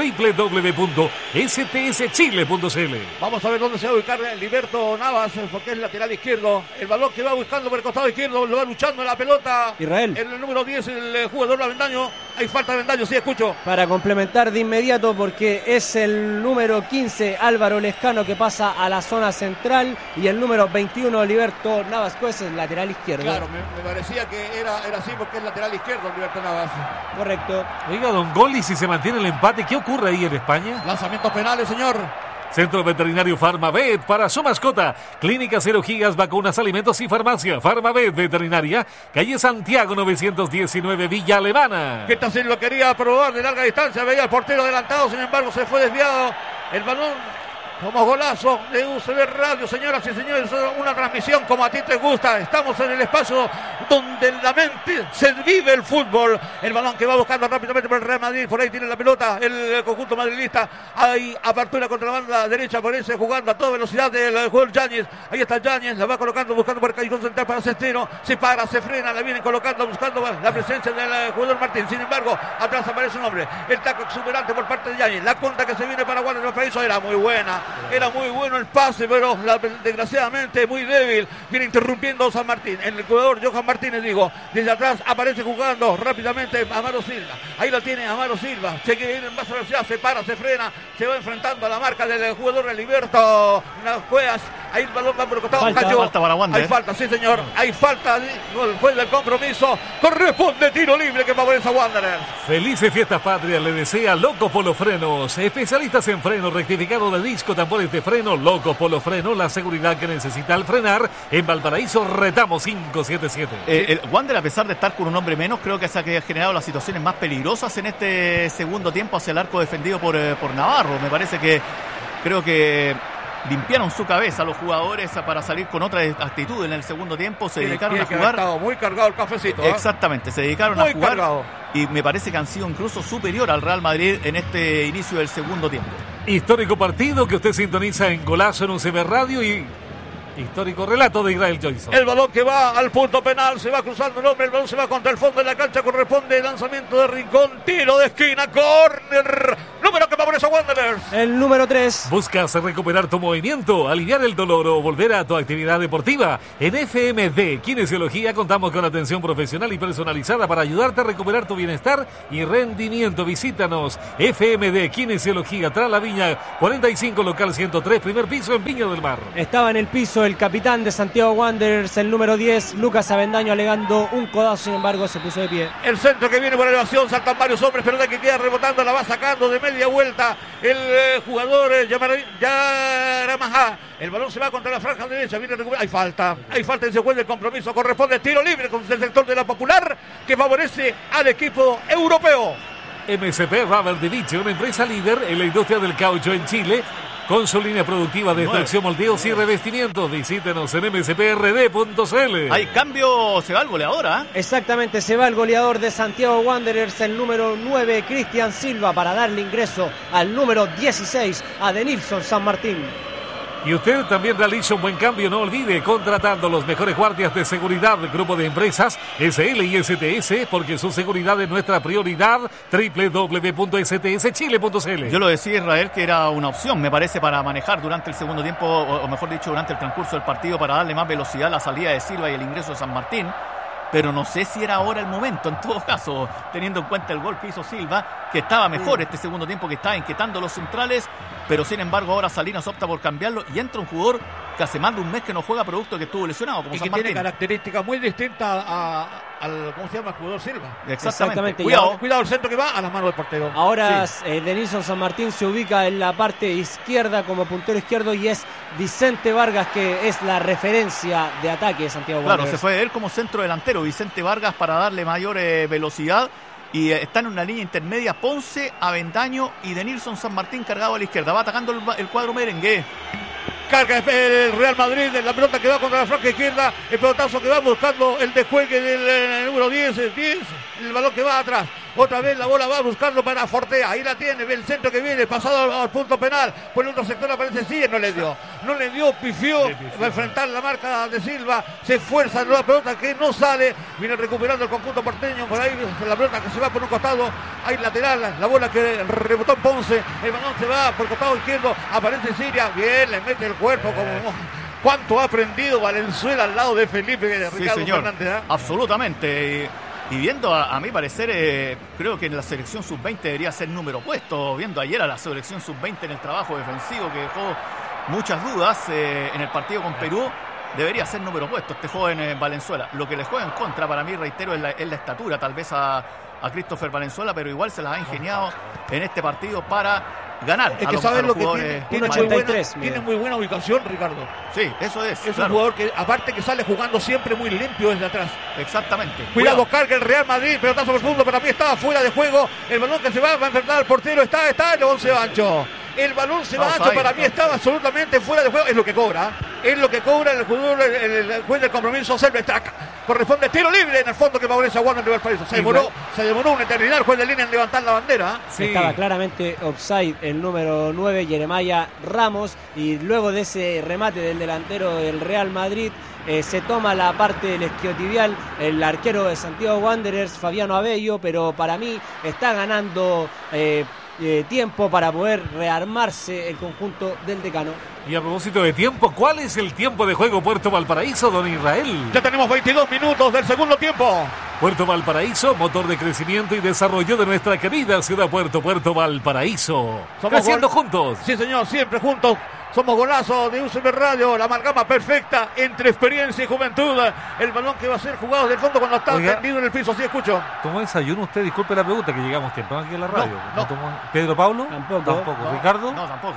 www.stschile.cl. Vamos a ver dónde se va a ubicar Liberto Navas, porque es lateral izquierdo. El balón que va buscando por el costado izquierdo, lo va luchando en la pelota. Israel. El número 10, el jugador Avendaño. Hay falta de Avendaño, sí, escucho. Para complementar de inmediato, porque es el número 15 Álvaro Lescano que pasa a la zona central, y el número 21 Liberto Navas Cuez es lateral izquierdo. Claro, me parecía que era así, porque es lateral izquierdo Liberto Navas. Correcto. Oiga, don Goli, si se mantiene el empate, ¿qué ocurre ahí en España? Lanzamientos penales, señor. Centro Veterinario Farmavet para su mascota. Clínicas, cirugías, vacunas, alimentos y farmacia. Farmavet Veterinaria, calle Santiago 919, Villa Alemana. Que esta sí lo quería probar de larga distancia, veía al portero adelantado, sin embargo se fue desviado. El balón como Golazo de UCB Radio, señoras y señores, una transmisión como a ti te gusta. Estamos en el espacio donde la mente se vive el fútbol. El balón que va buscando rápidamente por el Real Madrid, por ahí tiene la pelota el conjunto madridista. Hay apertura contra la banda derecha, aparece jugando a toda velocidad del jugador Yáñez. Ahí está Yáñez, la va colocando, buscando por el callejón central para Cestero. Se para, se frena, la vienen colocando, buscando la presencia del jugador Martín. Sin embargo, atrás aparece un hombre. El taco exuberante por parte de Yáñez. La contra que se viene para Wander del Paraíso era muy buena. Era muy bueno el pase, pero desgraciadamente muy débil. Viene interrumpiendo a San Martín. El jugador Johan Martínez, digo, desde atrás aparece jugando rápidamente Amaro Silva. Ahí lo tiene Amaro Silva. Se quiere ir en más velocidad, se para, se frena, se va enfrentando a la marca del jugador Liberto Cuevas. Ahí el balón va por el costado. Falta para Wander. Hay falta, sí señor. Hay falta después del compromiso. Corresponde tiro libre que favorece a Wanderers. Felices fiestas patrias le desea Loco Polo Frenos. Especialistas en frenos, rectificado de disco, tambores de freno, Loco Polo Freno, la seguridad que necesita al frenar. En Valparaíso, Retamo 577. El Wander, a pesar de estar con un hombre menos, creo que se ha generado las situaciones más peligrosas en este segundo tiempo hacia el arco defendido por Navarro. Me parece que creo que limpiaron su cabeza los jugadores para salir con otra actitud en el segundo tiempo. Se dedicaron a jugar. Estado muy cargado el cafecito. Exactamente, se dedicaron muy a jugar. Cargado. Y me parece que han sido incluso superior al Real Madrid en este inicio del segundo tiempo. Histórico partido que usted sintoniza en Golazo en UCB Radio y histórico relato de Israel Johnson. El balón que va al punto penal, se va cruzando el hombre, el balón se va contra el fondo de la cancha, corresponde lanzamiento de Rincón, tiro de esquina, córner, número que favorece a Wanderers. El número 3. ¿Buscas recuperar tu movimiento, aliviar el dolor o volver a tu actividad deportiva? En FMD Kinesiología contamos con atención profesional y personalizada para ayudarte a recuperar tu bienestar y rendimiento. Visítanos, FMD Kinesiología, tras la Viña 45, local 103, primer piso en Viña del Mar. Estaba en el piso el capitán de Santiago Wanderers, el número 10, Lucas Avendaño, alegando un codazo, sin embargo se puso de pie. El centro que viene por elevación, saltan varios hombres, pero de que queda rebotando, la va sacando de media vuelta el jugador Yaramaha. El balón se va contra la franja derecha, viene a recuperar. Hay falta y se vuelve el compromiso. Corresponde tiro libre con el sector de la Popular que favorece al equipo europeo. MSP Rubber Division, una empresa líder en la industria del caucho en Chile, con su línea productiva de extracción, moldeos y revestimientos. Visítenos en msprd.cl. Hay cambio, se va el goleador, ¿eh? Exactamente, se va el goleador de Santiago Wanderers, el número 9, Cristian Silva, para darle ingreso al número 16, a Denilson San Martín. Y usted también realiza un buen cambio, no olvide, contratando los mejores guardias de seguridad del grupo de empresas SL y STS, porque su seguridad es nuestra prioridad. www.stschile.cl. Yo lo decía, Israel, que era una opción, me parece, para manejar durante el segundo tiempo, o mejor dicho, durante el transcurso del partido, para darle más velocidad a la salida de Silva y el ingreso de San Martín. Pero no sé si era ahora el momento, en todo caso, teniendo en cuenta el gol que hizo Silva, que estaba mejor este segundo tiempo, que estaba inquietando los centrales, pero sin embargo ahora Salinas opta por cambiarlo y entra un jugador que hace más de un mes que no juega, producto que estuvo lesionado, como y San que Martín. Tiene características muy distintas al ¿cómo se llama? El jugador Silva. Exactamente. Cuidado el centro que va a las manos del portero. Ahora Denilson San Martín se ubica en la parte izquierda como puntero izquierdo y es Vicente Vargas, que es la referencia de ataque de Santiago Wanderers. Claro, se fue él como centro delantero, Vicente Vargas, para darle mayor velocidad. Y está en una línea intermedia Ponce, Avendaño y Denilson San Martín cargado a la izquierda. Va atacando el cuadro merengue. Carga el Real Madrid en la pelota que va contra la franja izquierda. El pelotazo que va buscando el descuelgue del número 10. El balón que va atrás. Otra vez la bola va buscando para Fortea. Ahí la tiene. Ve el centro que viene. Pasado al punto penal. Por el otro sector aparece Sigue. No le dio. Pifió. Va a enfrentar la marca de Silva. Se esfuerza en la pelota que no sale. Viene recuperando el conjunto porteño. Por ahí la pelota que se va por un costado. Hay lateral. La bola que rebotó en Ponce. El balón se va por el costado izquierdo. Aparece Siria. Bien. Le mete el cuerpo como... ¿Cuánto ha aprendido Valenzuela al lado de Felipe de Ricardo Fernández? ¿Eh? Absolutamente. Y viendo a mi parecer, creo que en la selección sub-20 debería ser número puesto. Viendo ayer a la selección sub-20 en el trabajo defensivo que dejó muchas dudas en el partido con Perú, debería ser número puesto este joven Valenzuela. Lo que le juega en contra, para mí, reitero, es la estatura tal vez a Christopher Valenzuela, pero igual se las ha ingeniado en este partido para ganar. Es que sabes lo que tiene, tiene muy buena ubicación, Ricardo. Sí, eso es. Es un jugador que, aparte que sale jugando siempre muy limpio desde atrás. Exactamente. Cuidado, carga el Real Madrid, pelotazo profundo, para mí estaba fuera de juego. El balón que se va a enfrentar al portero, está, el 11 ancho. El balón se va ancho, para mí estaba absolutamente fuera de juego. Es lo que cobra el jugador, el juez del compromiso, Selvestrack. Corresponde tiro libre en el fondo que favorece a Wanderers de Valparaíso. Se demoró una eternidad el juez de línea en levantar la bandera. Sí. Estaba claramente offside el número 9, Jeremiah Ramos, y luego de ese remate del delantero del Real Madrid, se toma la parte del isquiotibial el arquero de Santiago Wanderers, Fabiano Abello, pero para mí está ganando tiempo para poder rearmarse el conjunto del Decano. Y a propósito de tiempo, ¿cuál es el tiempo de juego Puerto Valparaíso, don Israel? Ya tenemos 22 minutos del segundo tiempo. Puerto Valparaíso, motor de crecimiento y desarrollo de nuestra querida ciudad Puerto Valparaíso. Creciendo juntos. Sí, señor, siempre juntos. Somos Golazo de UCB Radio, la amalgama perfecta entre experiencia y juventud. El balón que va a ser jugado desde el fondo cuando está tendido en el piso, así escucho. ¿Tomó desayuno usted? Disculpe la pregunta, que llegamos temprano aquí en la radio. No. ¿Pedro Pablo? Tampoco. ¿Ricardo? No, tampoco.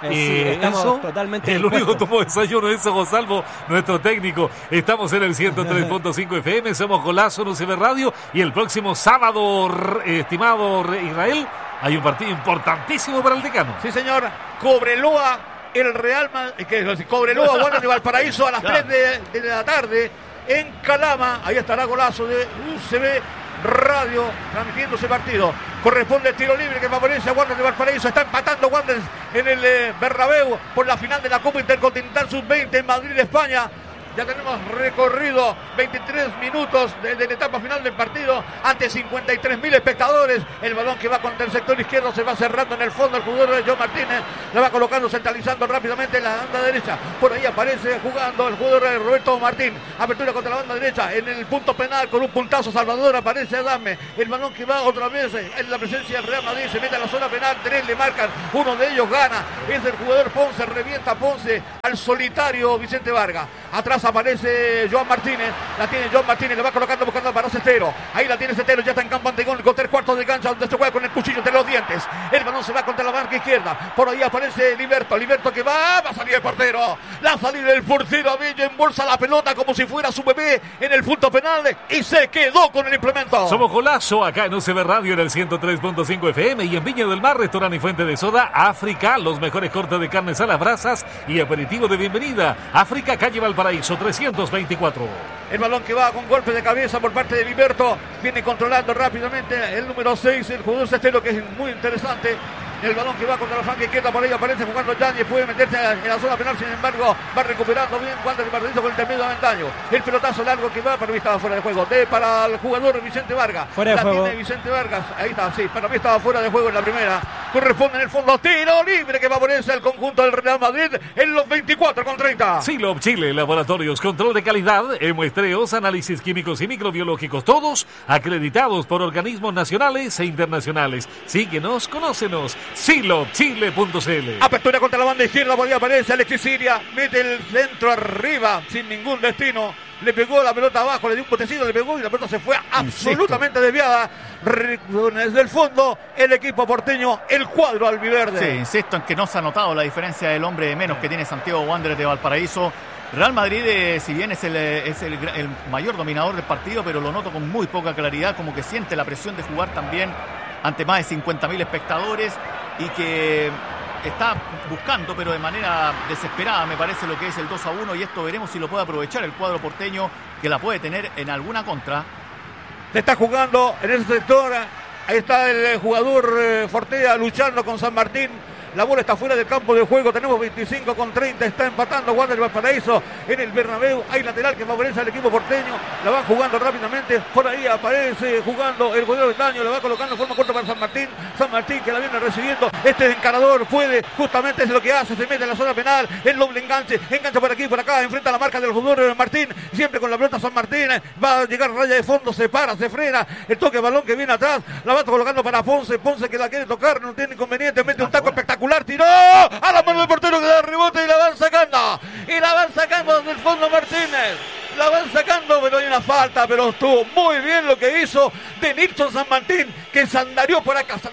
Sí, estamos Enzo, totalmente el único tomó desayuno es Enzo Gonzalvo, nuestro técnico. Estamos en el 103.5 FM, somos Golazo en UCB Radio y el próximo sábado, estimado Israel, hay un partido importantísimo para el decano. Sí, señor. Cobreloa, el Real Madrid, Cobreloa, Wander de Valparaíso a las 3 de la tarde en Calama. Ahí estará Golazo de UCB Radio transmitiendo ese partido. Corresponde el tiro libre que favorece a Wander de Valparaíso. Está empatando Wander en el Bernabéu por la final de la Copa Intercontinental Sub-20 en Madrid, España. Ya tenemos recorrido 23 minutos desde la etapa final del partido ante 53.000 espectadores. El balón que va contra el sector izquierdo se va cerrando en el fondo. El jugador de John Martínez la va colocando, centralizando rápidamente en la banda derecha. Por ahí aparece jugando el jugador de Roberto Martín. Apertura contra la banda derecha en el punto penal con un puntazo Salvador. Aparece Adame. El balón que va otra vez en la presencia del Real Madrid. Se mete a la zona penal. 3 le marcan. Uno de ellos gana. Es el jugador Ponce. Revienta Ponce al solitario Vicente Vargas. Atrás aparece Joan Martínez, la tiene Joan Martínez, le va colocando buscando para Cestero, ahí la tiene Cestero, ya está en campo antagónico, 3/4 de cancha donde se juega con el cuchillo entre los dientes, el balón se va contra la marca izquierda, por ahí aparece Liberto que va a salir el portero, la salida del portero, Abello embolsa la pelota como si fuera su bebé en el punto penal y se quedó con el implemento. Somos Golazo acá en UCB Radio en el 103.5 FM y en Viña del Mar, restaurante y fuente de soda África, los mejores cortes de carnes a las brasas y aperitivo de bienvenida. África, calle Valparaíso 324. El balón que va con golpe de cabeza por parte de Liberto. Viene controlando rápidamente el número 6, el jugador Cestero, que es muy interesante. El balón que va contra la flanca izquierda, por ahí aparece jugando Yáñez, puede meterse en la zona penal, sin embargo va recuperando bien Wander de Valparaíso con el termino de Aventaño. El pelotazo largo que va, para mí estaba fuera de juego. Para el jugador Vicente Vargas. Fuera de juego. Tiene Vicente Vargas, ahí está, sí, para mí estaba fuera de juego en la primera. Corresponde en el fondo, tiro libre que favorece al conjunto del Real Madrid en los 24:30. Silop Chile, laboratorios, control de calidad, muestreos, análisis químicos y microbiológicos, todos acreditados por organismos nacionales e internacionales. Síguenos, conócenos. silopchile.cl. Apertura contra la banda izquierda, por ahí aparece Alexis Siria, mete el centro arriba sin ningún destino, le pegó la pelota abajo, le dio un potecito, le pegó y la pelota se fue absolutamente desviada. Desde el fondo el equipo porteño, el cuadro albiverde. Sí, insisto en que no se ha notado la diferencia del hombre de menos que tiene Santiago Wanderers de Valparaíso. Real Madrid, si bien es el mayor dominador del partido, pero lo noto con muy poca claridad, como que siente la presión de jugar también ante más de 50.000 espectadores y que está buscando, pero de manera desesperada, me parece, lo que es el 2-1, y esto veremos si lo puede aprovechar el cuadro porteño, que la puede tener en alguna contra. Se está jugando en ese sector, ahí está el jugador Fortea luchando con San Martín. La bola está fuera del campo de juego. Tenemos 25:30. Está empatando Wander de Valparaíso en el Bernabéu. Hay lateral que favorece al equipo porteño. La van jugando rápidamente. Por ahí aparece jugando el jugador de daño. La va colocando en forma corta para San Martín. San Martín que la viene recibiendo. Este encarador puede, justamente es lo que hace. Se mete en la zona penal. El doble enganche. Engancha por aquí, por acá. Enfrenta la marca del jugador de Martín. Siempre con la pelota San Martín. Va a llegar raya de fondo. Se para, se frena. El toque de balón que viene atrás. La va colocando para Ponce. Ponce que la quiere tocar. No tiene inconveniente. Mete un taco espectacular. Tiró a la mano del portero que da rebote y la van sacando. Y la van sacando desde el fondo Martínez. La van sacando, pero hay una falta, pero estuvo muy bien lo que hizo de Nilson San Martín, que sandarió por acá,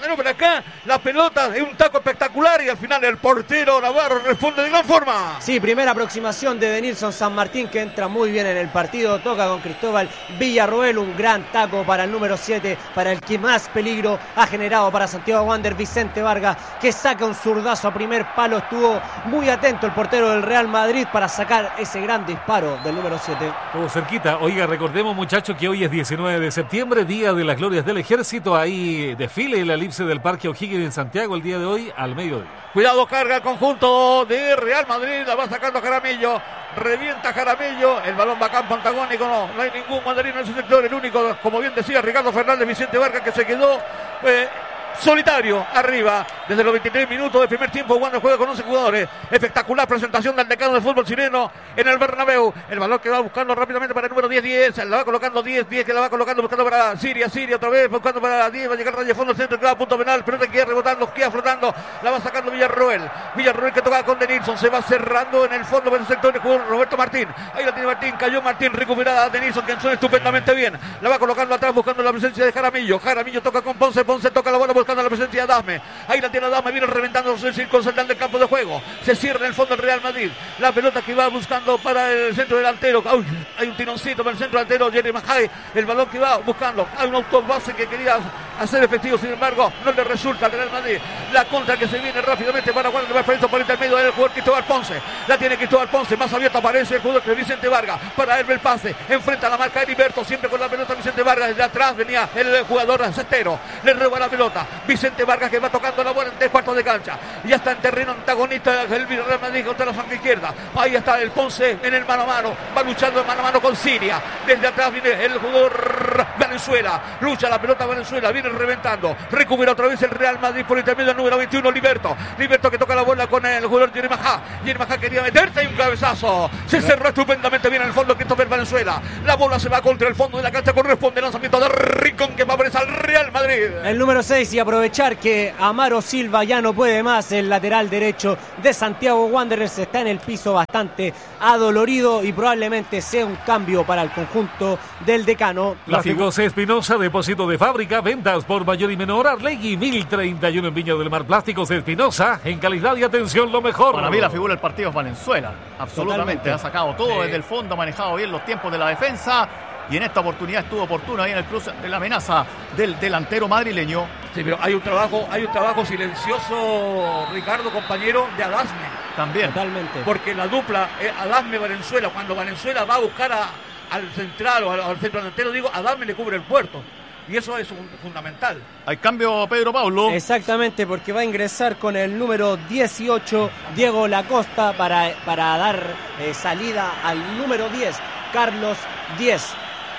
la pelota de un taco espectacular y al final el portero Navarro responde de gran forma. Sí, primera aproximación de Denilson San Martín, que entra muy bien en el partido, toca con Cristóbal Villarroel, un gran taco para el número 7, para el que más peligro ha generado para Santiago Wanderers, Vicente Vargas, que saca un zurdazo a primer palo. Estuvo muy atento el portero del Real Madrid para sacar ese gran disparo del número 7. Estuvo cerquita. Oiga, recordemos, muchachos, que hoy es 19 de septiembre, Día de las Glorias del Ejército. Hay desfile en la elipse del Parque O'Higgins en Santiago el día de hoy al mediodía. Cuidado, carga el conjunto de Real Madrid, la va sacando Jaramillo, revienta Jaramillo, el balón va a campo antagónico, no hay ningún mandarino en ese sector, el único, como bien decía Ricardo Fernández, Vicente Vargas, que se quedó solitario arriba desde los 23 minutos del primer tiempo. Wander juega con 11 jugadores. Espectacular presentación del decano del fútbol chileno en el Bernabéu. El balón que va buscando rápidamente para el número 10, la va colocando 10 que la va colocando, buscando para Siria otra vez, buscando para 10, va a llegar raya de fondo, el centro, clava, punto penal, pelota que queda rebotando, queda flotando, la va sacando Villarroel que toca con Denilson, se va cerrando en el fondo del sector de jugador Roberto Martín. Ahí la tiene Martín, cayó Martín, recuperada Denilson, que suena estupendamente bien, la va colocando atrás buscando la presencia de Jaramillo toca con Ponce toca la bola buscando la presencia de Adame. Ahí la tiene Adame, viene reventando el círculo central del campo de juego. Se cierra en el fondo el Real Madrid. La pelota que va buscando para el centro delantero. Uy, hay un tironcito para el centro delantero, Jerry Mahay. El balón que va buscando. Hay un autobase que quería hacer efectivo, sin embargo, no le resulta al Real Madrid. La contra que se viene rápidamente para Wander va preso por intermedio del jugador Cristóbal Ponce. La tiene Cristóbal Ponce, más abierto aparece el jugador Vicente Vargas. Para él el pase, enfrenta a la marca Heriberto, siempre con la pelota Vicente Vargas. Desde atrás venía el jugador Cestero. Le roba la pelota. Vicente Vargas que va tocando la bola en 3 cuartos de cancha. Ya está en terreno antagonista el Real Madrid contra la flanca izquierda. Ahí está el Ponce en el mano a mano. Va luchando mano a mano con Siria. Desde atrás viene el jugador Valenzuela. Lucha la pelota Valenzuela. Viene reventando. Recupera otra vez el Real Madrid por intermedio del número 21, Liberto. Liberto que toca la bola con el jugador Jerry Mahay. Jerry Mahay quería meterse y un cabezazo. Se cerró estupendamente bien en el fondo Christopher Valenzuela. La bola se va contra el fondo de la cancha. Corresponde el lanzamiento de Rincón que va a aparecer al Real Madrid. El número 6, y aprovechar que Amaro Silva ya no puede más. El lateral derecho de Santiago Wanderers está en el piso bastante adolorido y probablemente sea un cambio para el conjunto del decano. Plásticos Espinosa, depósito de fábrica, ventas por mayor y menor. Arlegui 1031 en Viña del Mar. Plásticos Espinosa, en calidad y atención lo mejor. Para mí la figura del partido es Valenzuela. Absolutamente. Totalmente. Ha sacado todo desde el fondo, ha manejado bien los tiempos de la defensa. Y en esta oportunidad estuvo oportuno ahí en el cruce de la amenaza del delantero madrileño. Sí, pero hay un trabajo silencioso, Ricardo, compañero, de Adasme. También. Totalmente. Porque la dupla Adasme-Valenzuela, cuando Valenzuela va a buscar al central o al centro delantero, digo, Adasme le cubre el puerto. Y eso es fundamental. Hay cambio, Pedro Paulo. Exactamente, porque va a ingresar con el número 18, Diego Lacosta, para dar salida al número 10, Carlos 10.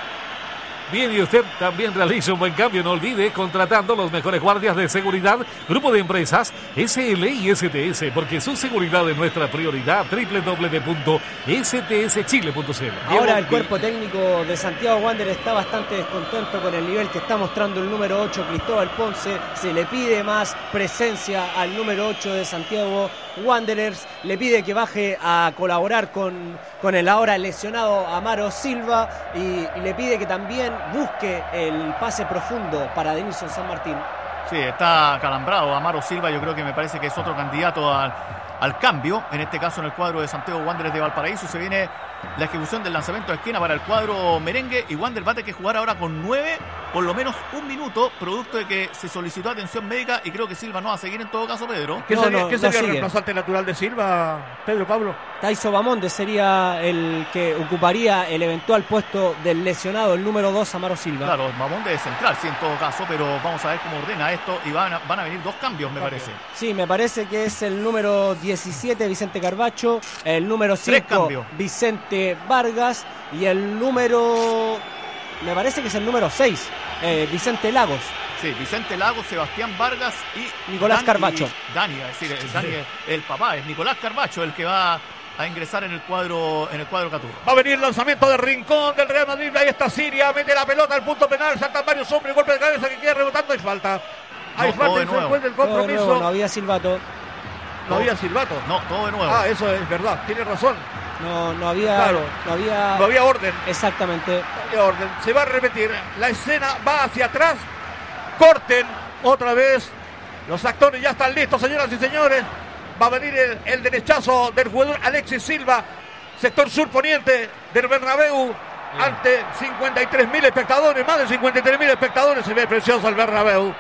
Bien, y usted también realiza un buen cambio, no olvide, contratando los mejores guardias de seguridad, grupo de empresas SL y STS, porque su seguridad es nuestra prioridad. www.stschile.cl. Ahora el cuerpo técnico de Santiago Wanderers está bastante descontento con el nivel que está mostrando el número 8, Cristóbal Ponce. Se le pide más presencia al número 8 de Santiago Wanderers. Le pide que baje a colaborar con el ahora lesionado Amaro Silva y le pide que también busque el pase profundo para Denilson San Martín. Sí, está calambrado Amaro Silva. Yo creo que me parece que es otro candidato al cambio. En este caso en el cuadro de Santiago Wanderers de Valparaíso se viene la ejecución del lanzamiento de esquina para el cuadro merengue, y Wander va a tener que jugar ahora con 9, por lo menos un minuto, producto de que se solicitó atención médica, y creo que Silva no va a seguir en todo caso, Pedro. ¿Qué sería el sigue. reemplazante natural de Silva, Pedro Pablo? Taiso Bamonde sería el que ocuparía el eventual puesto del lesionado, el número 2, Amaro Silva. Claro, Bamonde es central, sí, en todo caso, pero vamos a ver cómo ordena esto, y van a venir 2 cambios, me parece. Sí, me parece que es el número 17, Vicente Carbacho, el número 5, Vicente Vargas, y el número, me parece que es el número 6, Vicente Lagos. Sí, Vicente Lagos, Sebastián Vargas y Nicolás Carbacho. Dani, es decir, Dani es el papá, es Nicolás Carbacho el que va a ingresar en el cuadro Catur. Va a venir el lanzamiento de Rincón del Real Madrid. Ahí está Siria, mete la pelota al punto penal, saltan varios hombres, golpe de cabeza que queda rebotando y falta. Hay falta, se encuentra el compromiso. Nuevo, no había silbato. No había silbato. No, todo de nuevo. Ah, eso es verdad, tiene razón. No había, claro, no había orden. Exactamente. No había orden. Se va a repetir. La escena va hacia atrás. Corten otra vez. Los actores ya están listos, señoras y señores. Va a venir el derechazo del jugador Alexis Silva. Sector sur poniente del Bernabéu. Ante 53.000 espectadores. Más de 53.000 espectadores. Se ve precioso el Bernabéu.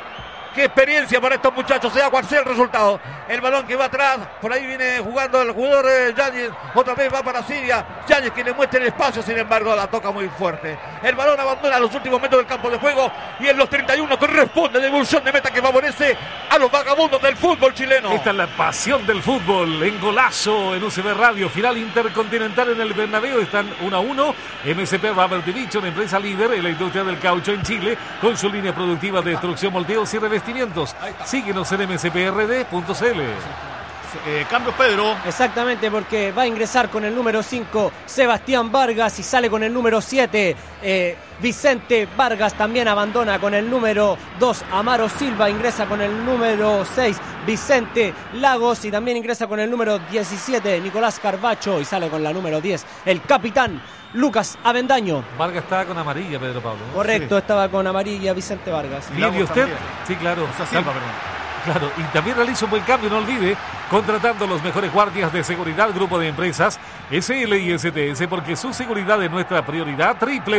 Qué experiencia para estos muchachos, sea cual sea el resultado. El balón que va atrás, por ahí viene jugando el jugador Yáñez, otra vez va para Siria. Yáñez que le muestra el espacio, sin embargo la toca muy fuerte. El balón abandona los últimos metros del campo de juego y en los 31 corresponde devolución de meta que favorece a los vagabundos del fútbol chileno. Esta es la pasión del fútbol, en Golazo, en UCB Radio, final intercontinental en el Bernabéu, están 1-1. MSP Rubber Division, empresa líder en la industria del caucho en Chile, con su línea productiva de destrucción, moldeos y revestimientos. Síguenos en msprd.cl. Cambios, Pedro. Exactamente, porque va a ingresar con el número 5 Sebastián Vargas y sale con el número 7 Vicente Vargas. También abandona con el número 2 Amaro Silva, ingresa con el número 6 Vicente Lagos y también ingresa con el número 17 Nicolás Carbacho y sale con la número 10 el capitán Lucas Avendaño. Vargas estaba con amarilla, Pedro Pablo. Correcto, estaba con amarilla Vicente Vargas. Bien, ¿y usted? También. Sí, claro. O sea, Silva, perdón. Claro, y también realiza un buen cambio, no olvide, contratando los mejores guardias de seguridad, grupo de empresas SL y STS, porque su seguridad es nuestra prioridad.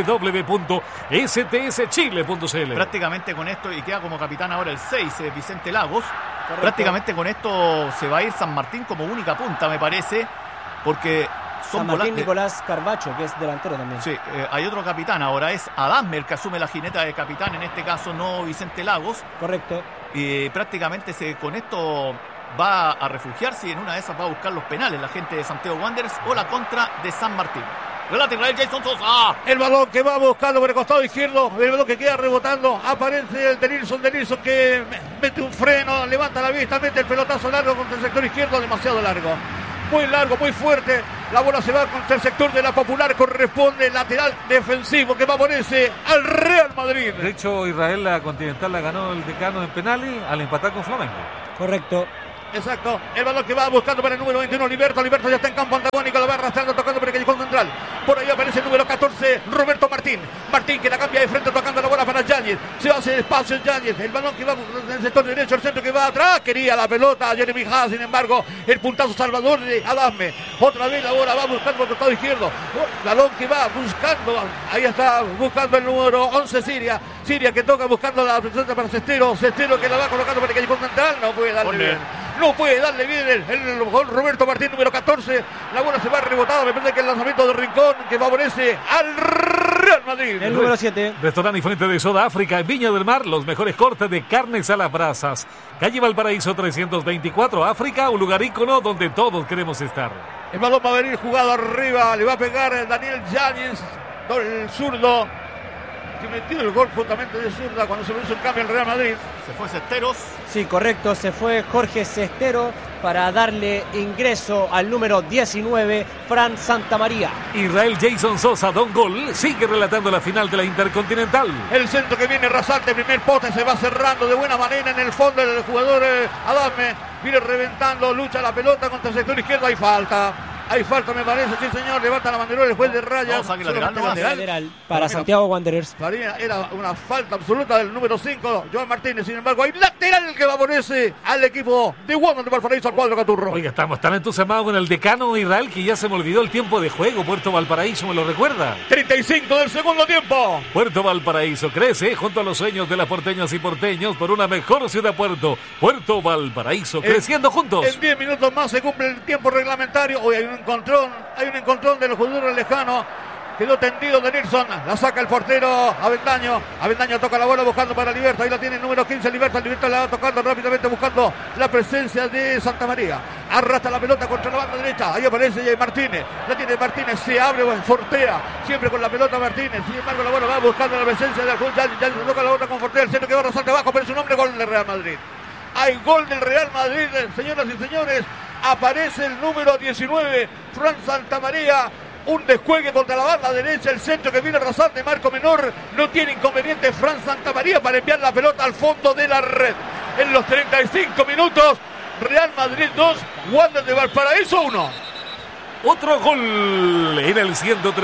www.stschile.cl. Prácticamente con esto, y queda como capitán ahora el 6, Vicente Lagos. Correcto. Prácticamente con esto se va a ir San Martín como única punta, me parece, porque son San Martín volantes. Nicolás Carbacho, que es delantero también. Sí, hay otro capitán, ahora es Adame el que asume la jineta de capitán, en este caso no Vicente Lagos. Correcto. Y prácticamente con esto va a refugiarse y en una de esas va a buscar los penales la gente de Santiago Wanderers o la contra de San Martín. Relata Israel Jason Sosa. El balón que va buscando por el costado izquierdo, el balón que queda rebotando, aparece el de Nilsson que mete un freno, levanta la vista, mete el pelotazo largo contra el sector izquierdo, demasiado largo. Muy largo, muy fuerte. La bola se va contra el sector de la Popular. Corresponde lateral defensivo que favorece al Real Madrid. De hecho, Israel la Continental la ganó el Decano en penales al empatar con Flamengo. Correcto. Exacto, el balón que va buscando para el número 21, Liberto ya está en campo antagónico, lo va arrastrando, tocando por el callejón central. Por ahí aparece el número 14, Roberto Martín que la cambia de frente, tocando la bola para Yáñez. Se hace espacio Yáñez, el balón que va en el sector derecho, el centro que va atrás, quería la pelota Jeremy Haas, sin embargo, el puntazo salvador de Adame. Otra vez la bola va buscando por el costado izquierdo, balón que va buscando, ahí está buscando el número 11, Siria que toca buscando la presencia para Cestero que la va colocando por el callejón central, no puede darle bien. No puede darle bien el Roberto Martín, número 14. La bola se va rebotada. Me parece que el lanzamiento de Rincón que favorece al Real Madrid. El número 7. Restaurante y Fuente de Soda África en Viña del Mar. Los mejores cortes de carnes a las brasas. Calle Valparaíso 324, África. Un lugar ícono donde todos queremos estar. El balón va a venir jugado arriba. Le va a pegar Daniel Yáñez, el zurdo, que metió el gol justamente de zurda cuando se hizo el cambio el Real Madrid. Se fue Cesteros. Sí, correcto, se fue Jorge Cestero para darle ingreso al número 19, Fran Santamaría. Israel Jason Sosa, Don Gol, sigue relatando la final de la Intercontinental. El centro que viene rasante, primer poste, se va cerrando de buena manera en el fondo el jugador Adame. Viene reventando, lucha la pelota contra el sector izquierdo, hay falta. Hay falta, me parece, sí señor, levanta la banderola el juez de rayas. No, lateral para Santiago Wanderers. Era una falta absoluta del número 5, Joan Martínez. Sin embargo, hay lateral que favorece al equipo de Wander de Valparaíso, al cuadro Caturro. Oiga, estamos tan entusiasmados con el Decano Israel que ya se me olvidó el tiempo de juego. Puerto Valparaíso, ¿me lo recuerda? 35 del segundo tiempo. Puerto Valparaíso crece junto a los sueños de las porteñas y porteños por una mejor ciudad Puerto Valparaíso, creciendo juntos. En 10 minutos más se cumple el tiempo reglamentario. Hoy hay un encontrón de los jugadores lejanos. Quedó tendido de Nilsson, la saca el portero Avendaño toca la bola buscando para Liberto, ahí la tiene el número 15 Liberto la va tocando rápidamente buscando la presencia de Santamaría, arrastra la pelota contra la banda derecha, ahí aparece Martínez, la tiene Martínez, se abre, Fortea, siempre con la pelota Martínez, sin embargo la bola va buscando la presencia de ya se toca la bola con Fortea, el centro que va rasante abajo, pero es un hombre, gol del Real Madrid. Hay gol del Real Madrid, señoras y señores, aparece el número 19, Fran Santamaría. Un descuelgue contra la banda derecha, el centro que viene rasante, marco menor, no tiene inconveniente Fran Santamaría para enviar la pelota al fondo de la red. En los 35 minutos, Real Madrid 2, Wander de Valparaíso 1. Otro gol en el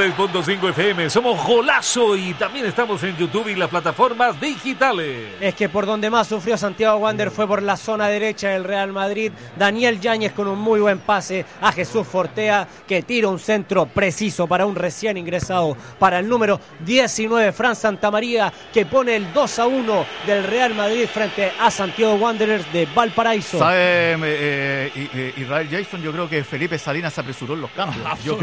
103.5 FM. Somos Golazo y también estamos en YouTube y las plataformas digitales. Es que por donde más sufrió Santiago Wander fue por la zona derecha del Real Madrid. Daniel Yáñez con un muy buen pase a Jesús Fortea, que tira un centro preciso para un recién ingresado, para el número 19, Fran Santamaría, que pone el 2-1 del Real Madrid frente a Santiago Wanderers de Valparaíso. ¿Sabe, Israel Jason? Yo creo que Felipe Salinas se apresuró en los cambios. Yo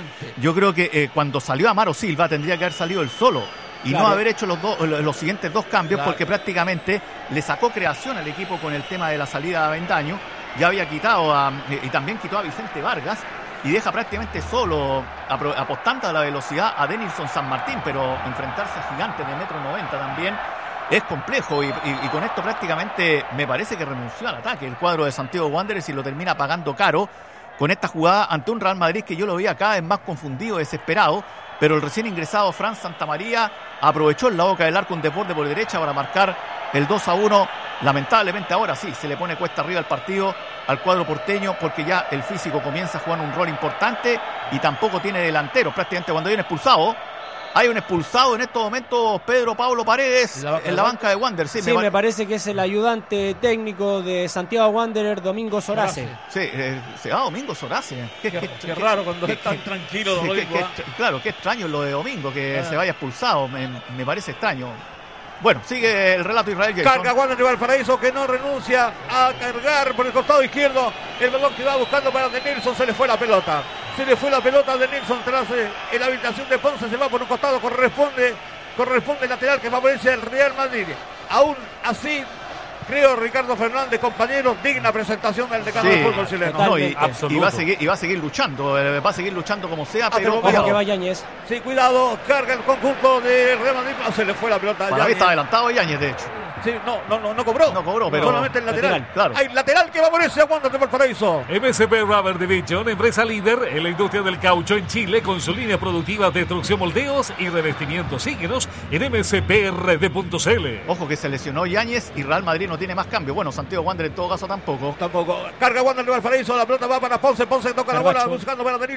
creo que cuando salió Amaro Silva tendría que haber salido él solo y no haber hecho los siguientes dos cambios, porque prácticamente le sacó creación al equipo con el tema de la salida de Avendaño. Ya había quitado y también quitó a Vicente Vargas y deja prácticamente solo, apostando a la velocidad, a Denilson San Martín, pero enfrentarse a gigantes de 1,90 m también. es complejo y con esto prácticamente me parece que renunció al ataque el cuadro de Santiago Wanderers y lo termina pagando caro con esta jugada ante un Real Madrid que yo lo veía cada vez más confundido, desesperado, pero el recién ingresado Fran Santamaría aprovechó en la boca del arco un desborde por derecha para marcar el 2-1. Lamentablemente ahora sí se le pone cuesta arriba al partido al cuadro porteño porque ya el físico comienza a jugar un rol importante y tampoco tiene delantero. Prácticamente cuando hay un expulsado en estos momentos, Pedro Pablo Paredes en la banca de Wanderers. Sí, me parece que es el ayudante técnico de Santiago Wanderers, Domingo Sorace. Sí, Domingo Sorace. Qué raro cuando es tan tranquilo. Claro, qué extraño lo de Domingo, que se vaya expulsado, me parece extraño. Bueno, sigue el relato Israel Jason. Carga Wanderers de Valparaíso que no renuncia a cargar por el costado izquierdo. El balón que va buscando para De Nilsson, se le fue la pelota. Se le fue la pelota de Nilsson tras la habitación de Ponce, se va por un costado, corresponde el lateral que favorece al Real Madrid. Aún así, creo, Ricardo Fernández, compañeros, digna presentación del decano del fútbol chileno. No, y va a seguir luchando, como sea, pero ojo que va Yáñez. Sí, cuidado, carga el conjunto de Real Madrid, se le fue la pelota. Para mí está adelantado Yáñez, de hecho. Sí, no cobró, pero solamente el lateral. Claro. Hay lateral que favorece a Wanderers de Valparaíso. MSP Rubber Division, empresa líder en la industria del caucho en Chile, con su línea productiva de extrusión, moldeos y revestimientos. Síguenos en msprd.cl. Ojo que se lesionó Yáñez y Real Madrid no tiene más cambio. Bueno, Santiago Wanderers en todo caso tampoco. Carga Wanderers de Valparaíso, la pelota va para Ponce toca la bola buscando para Danilo.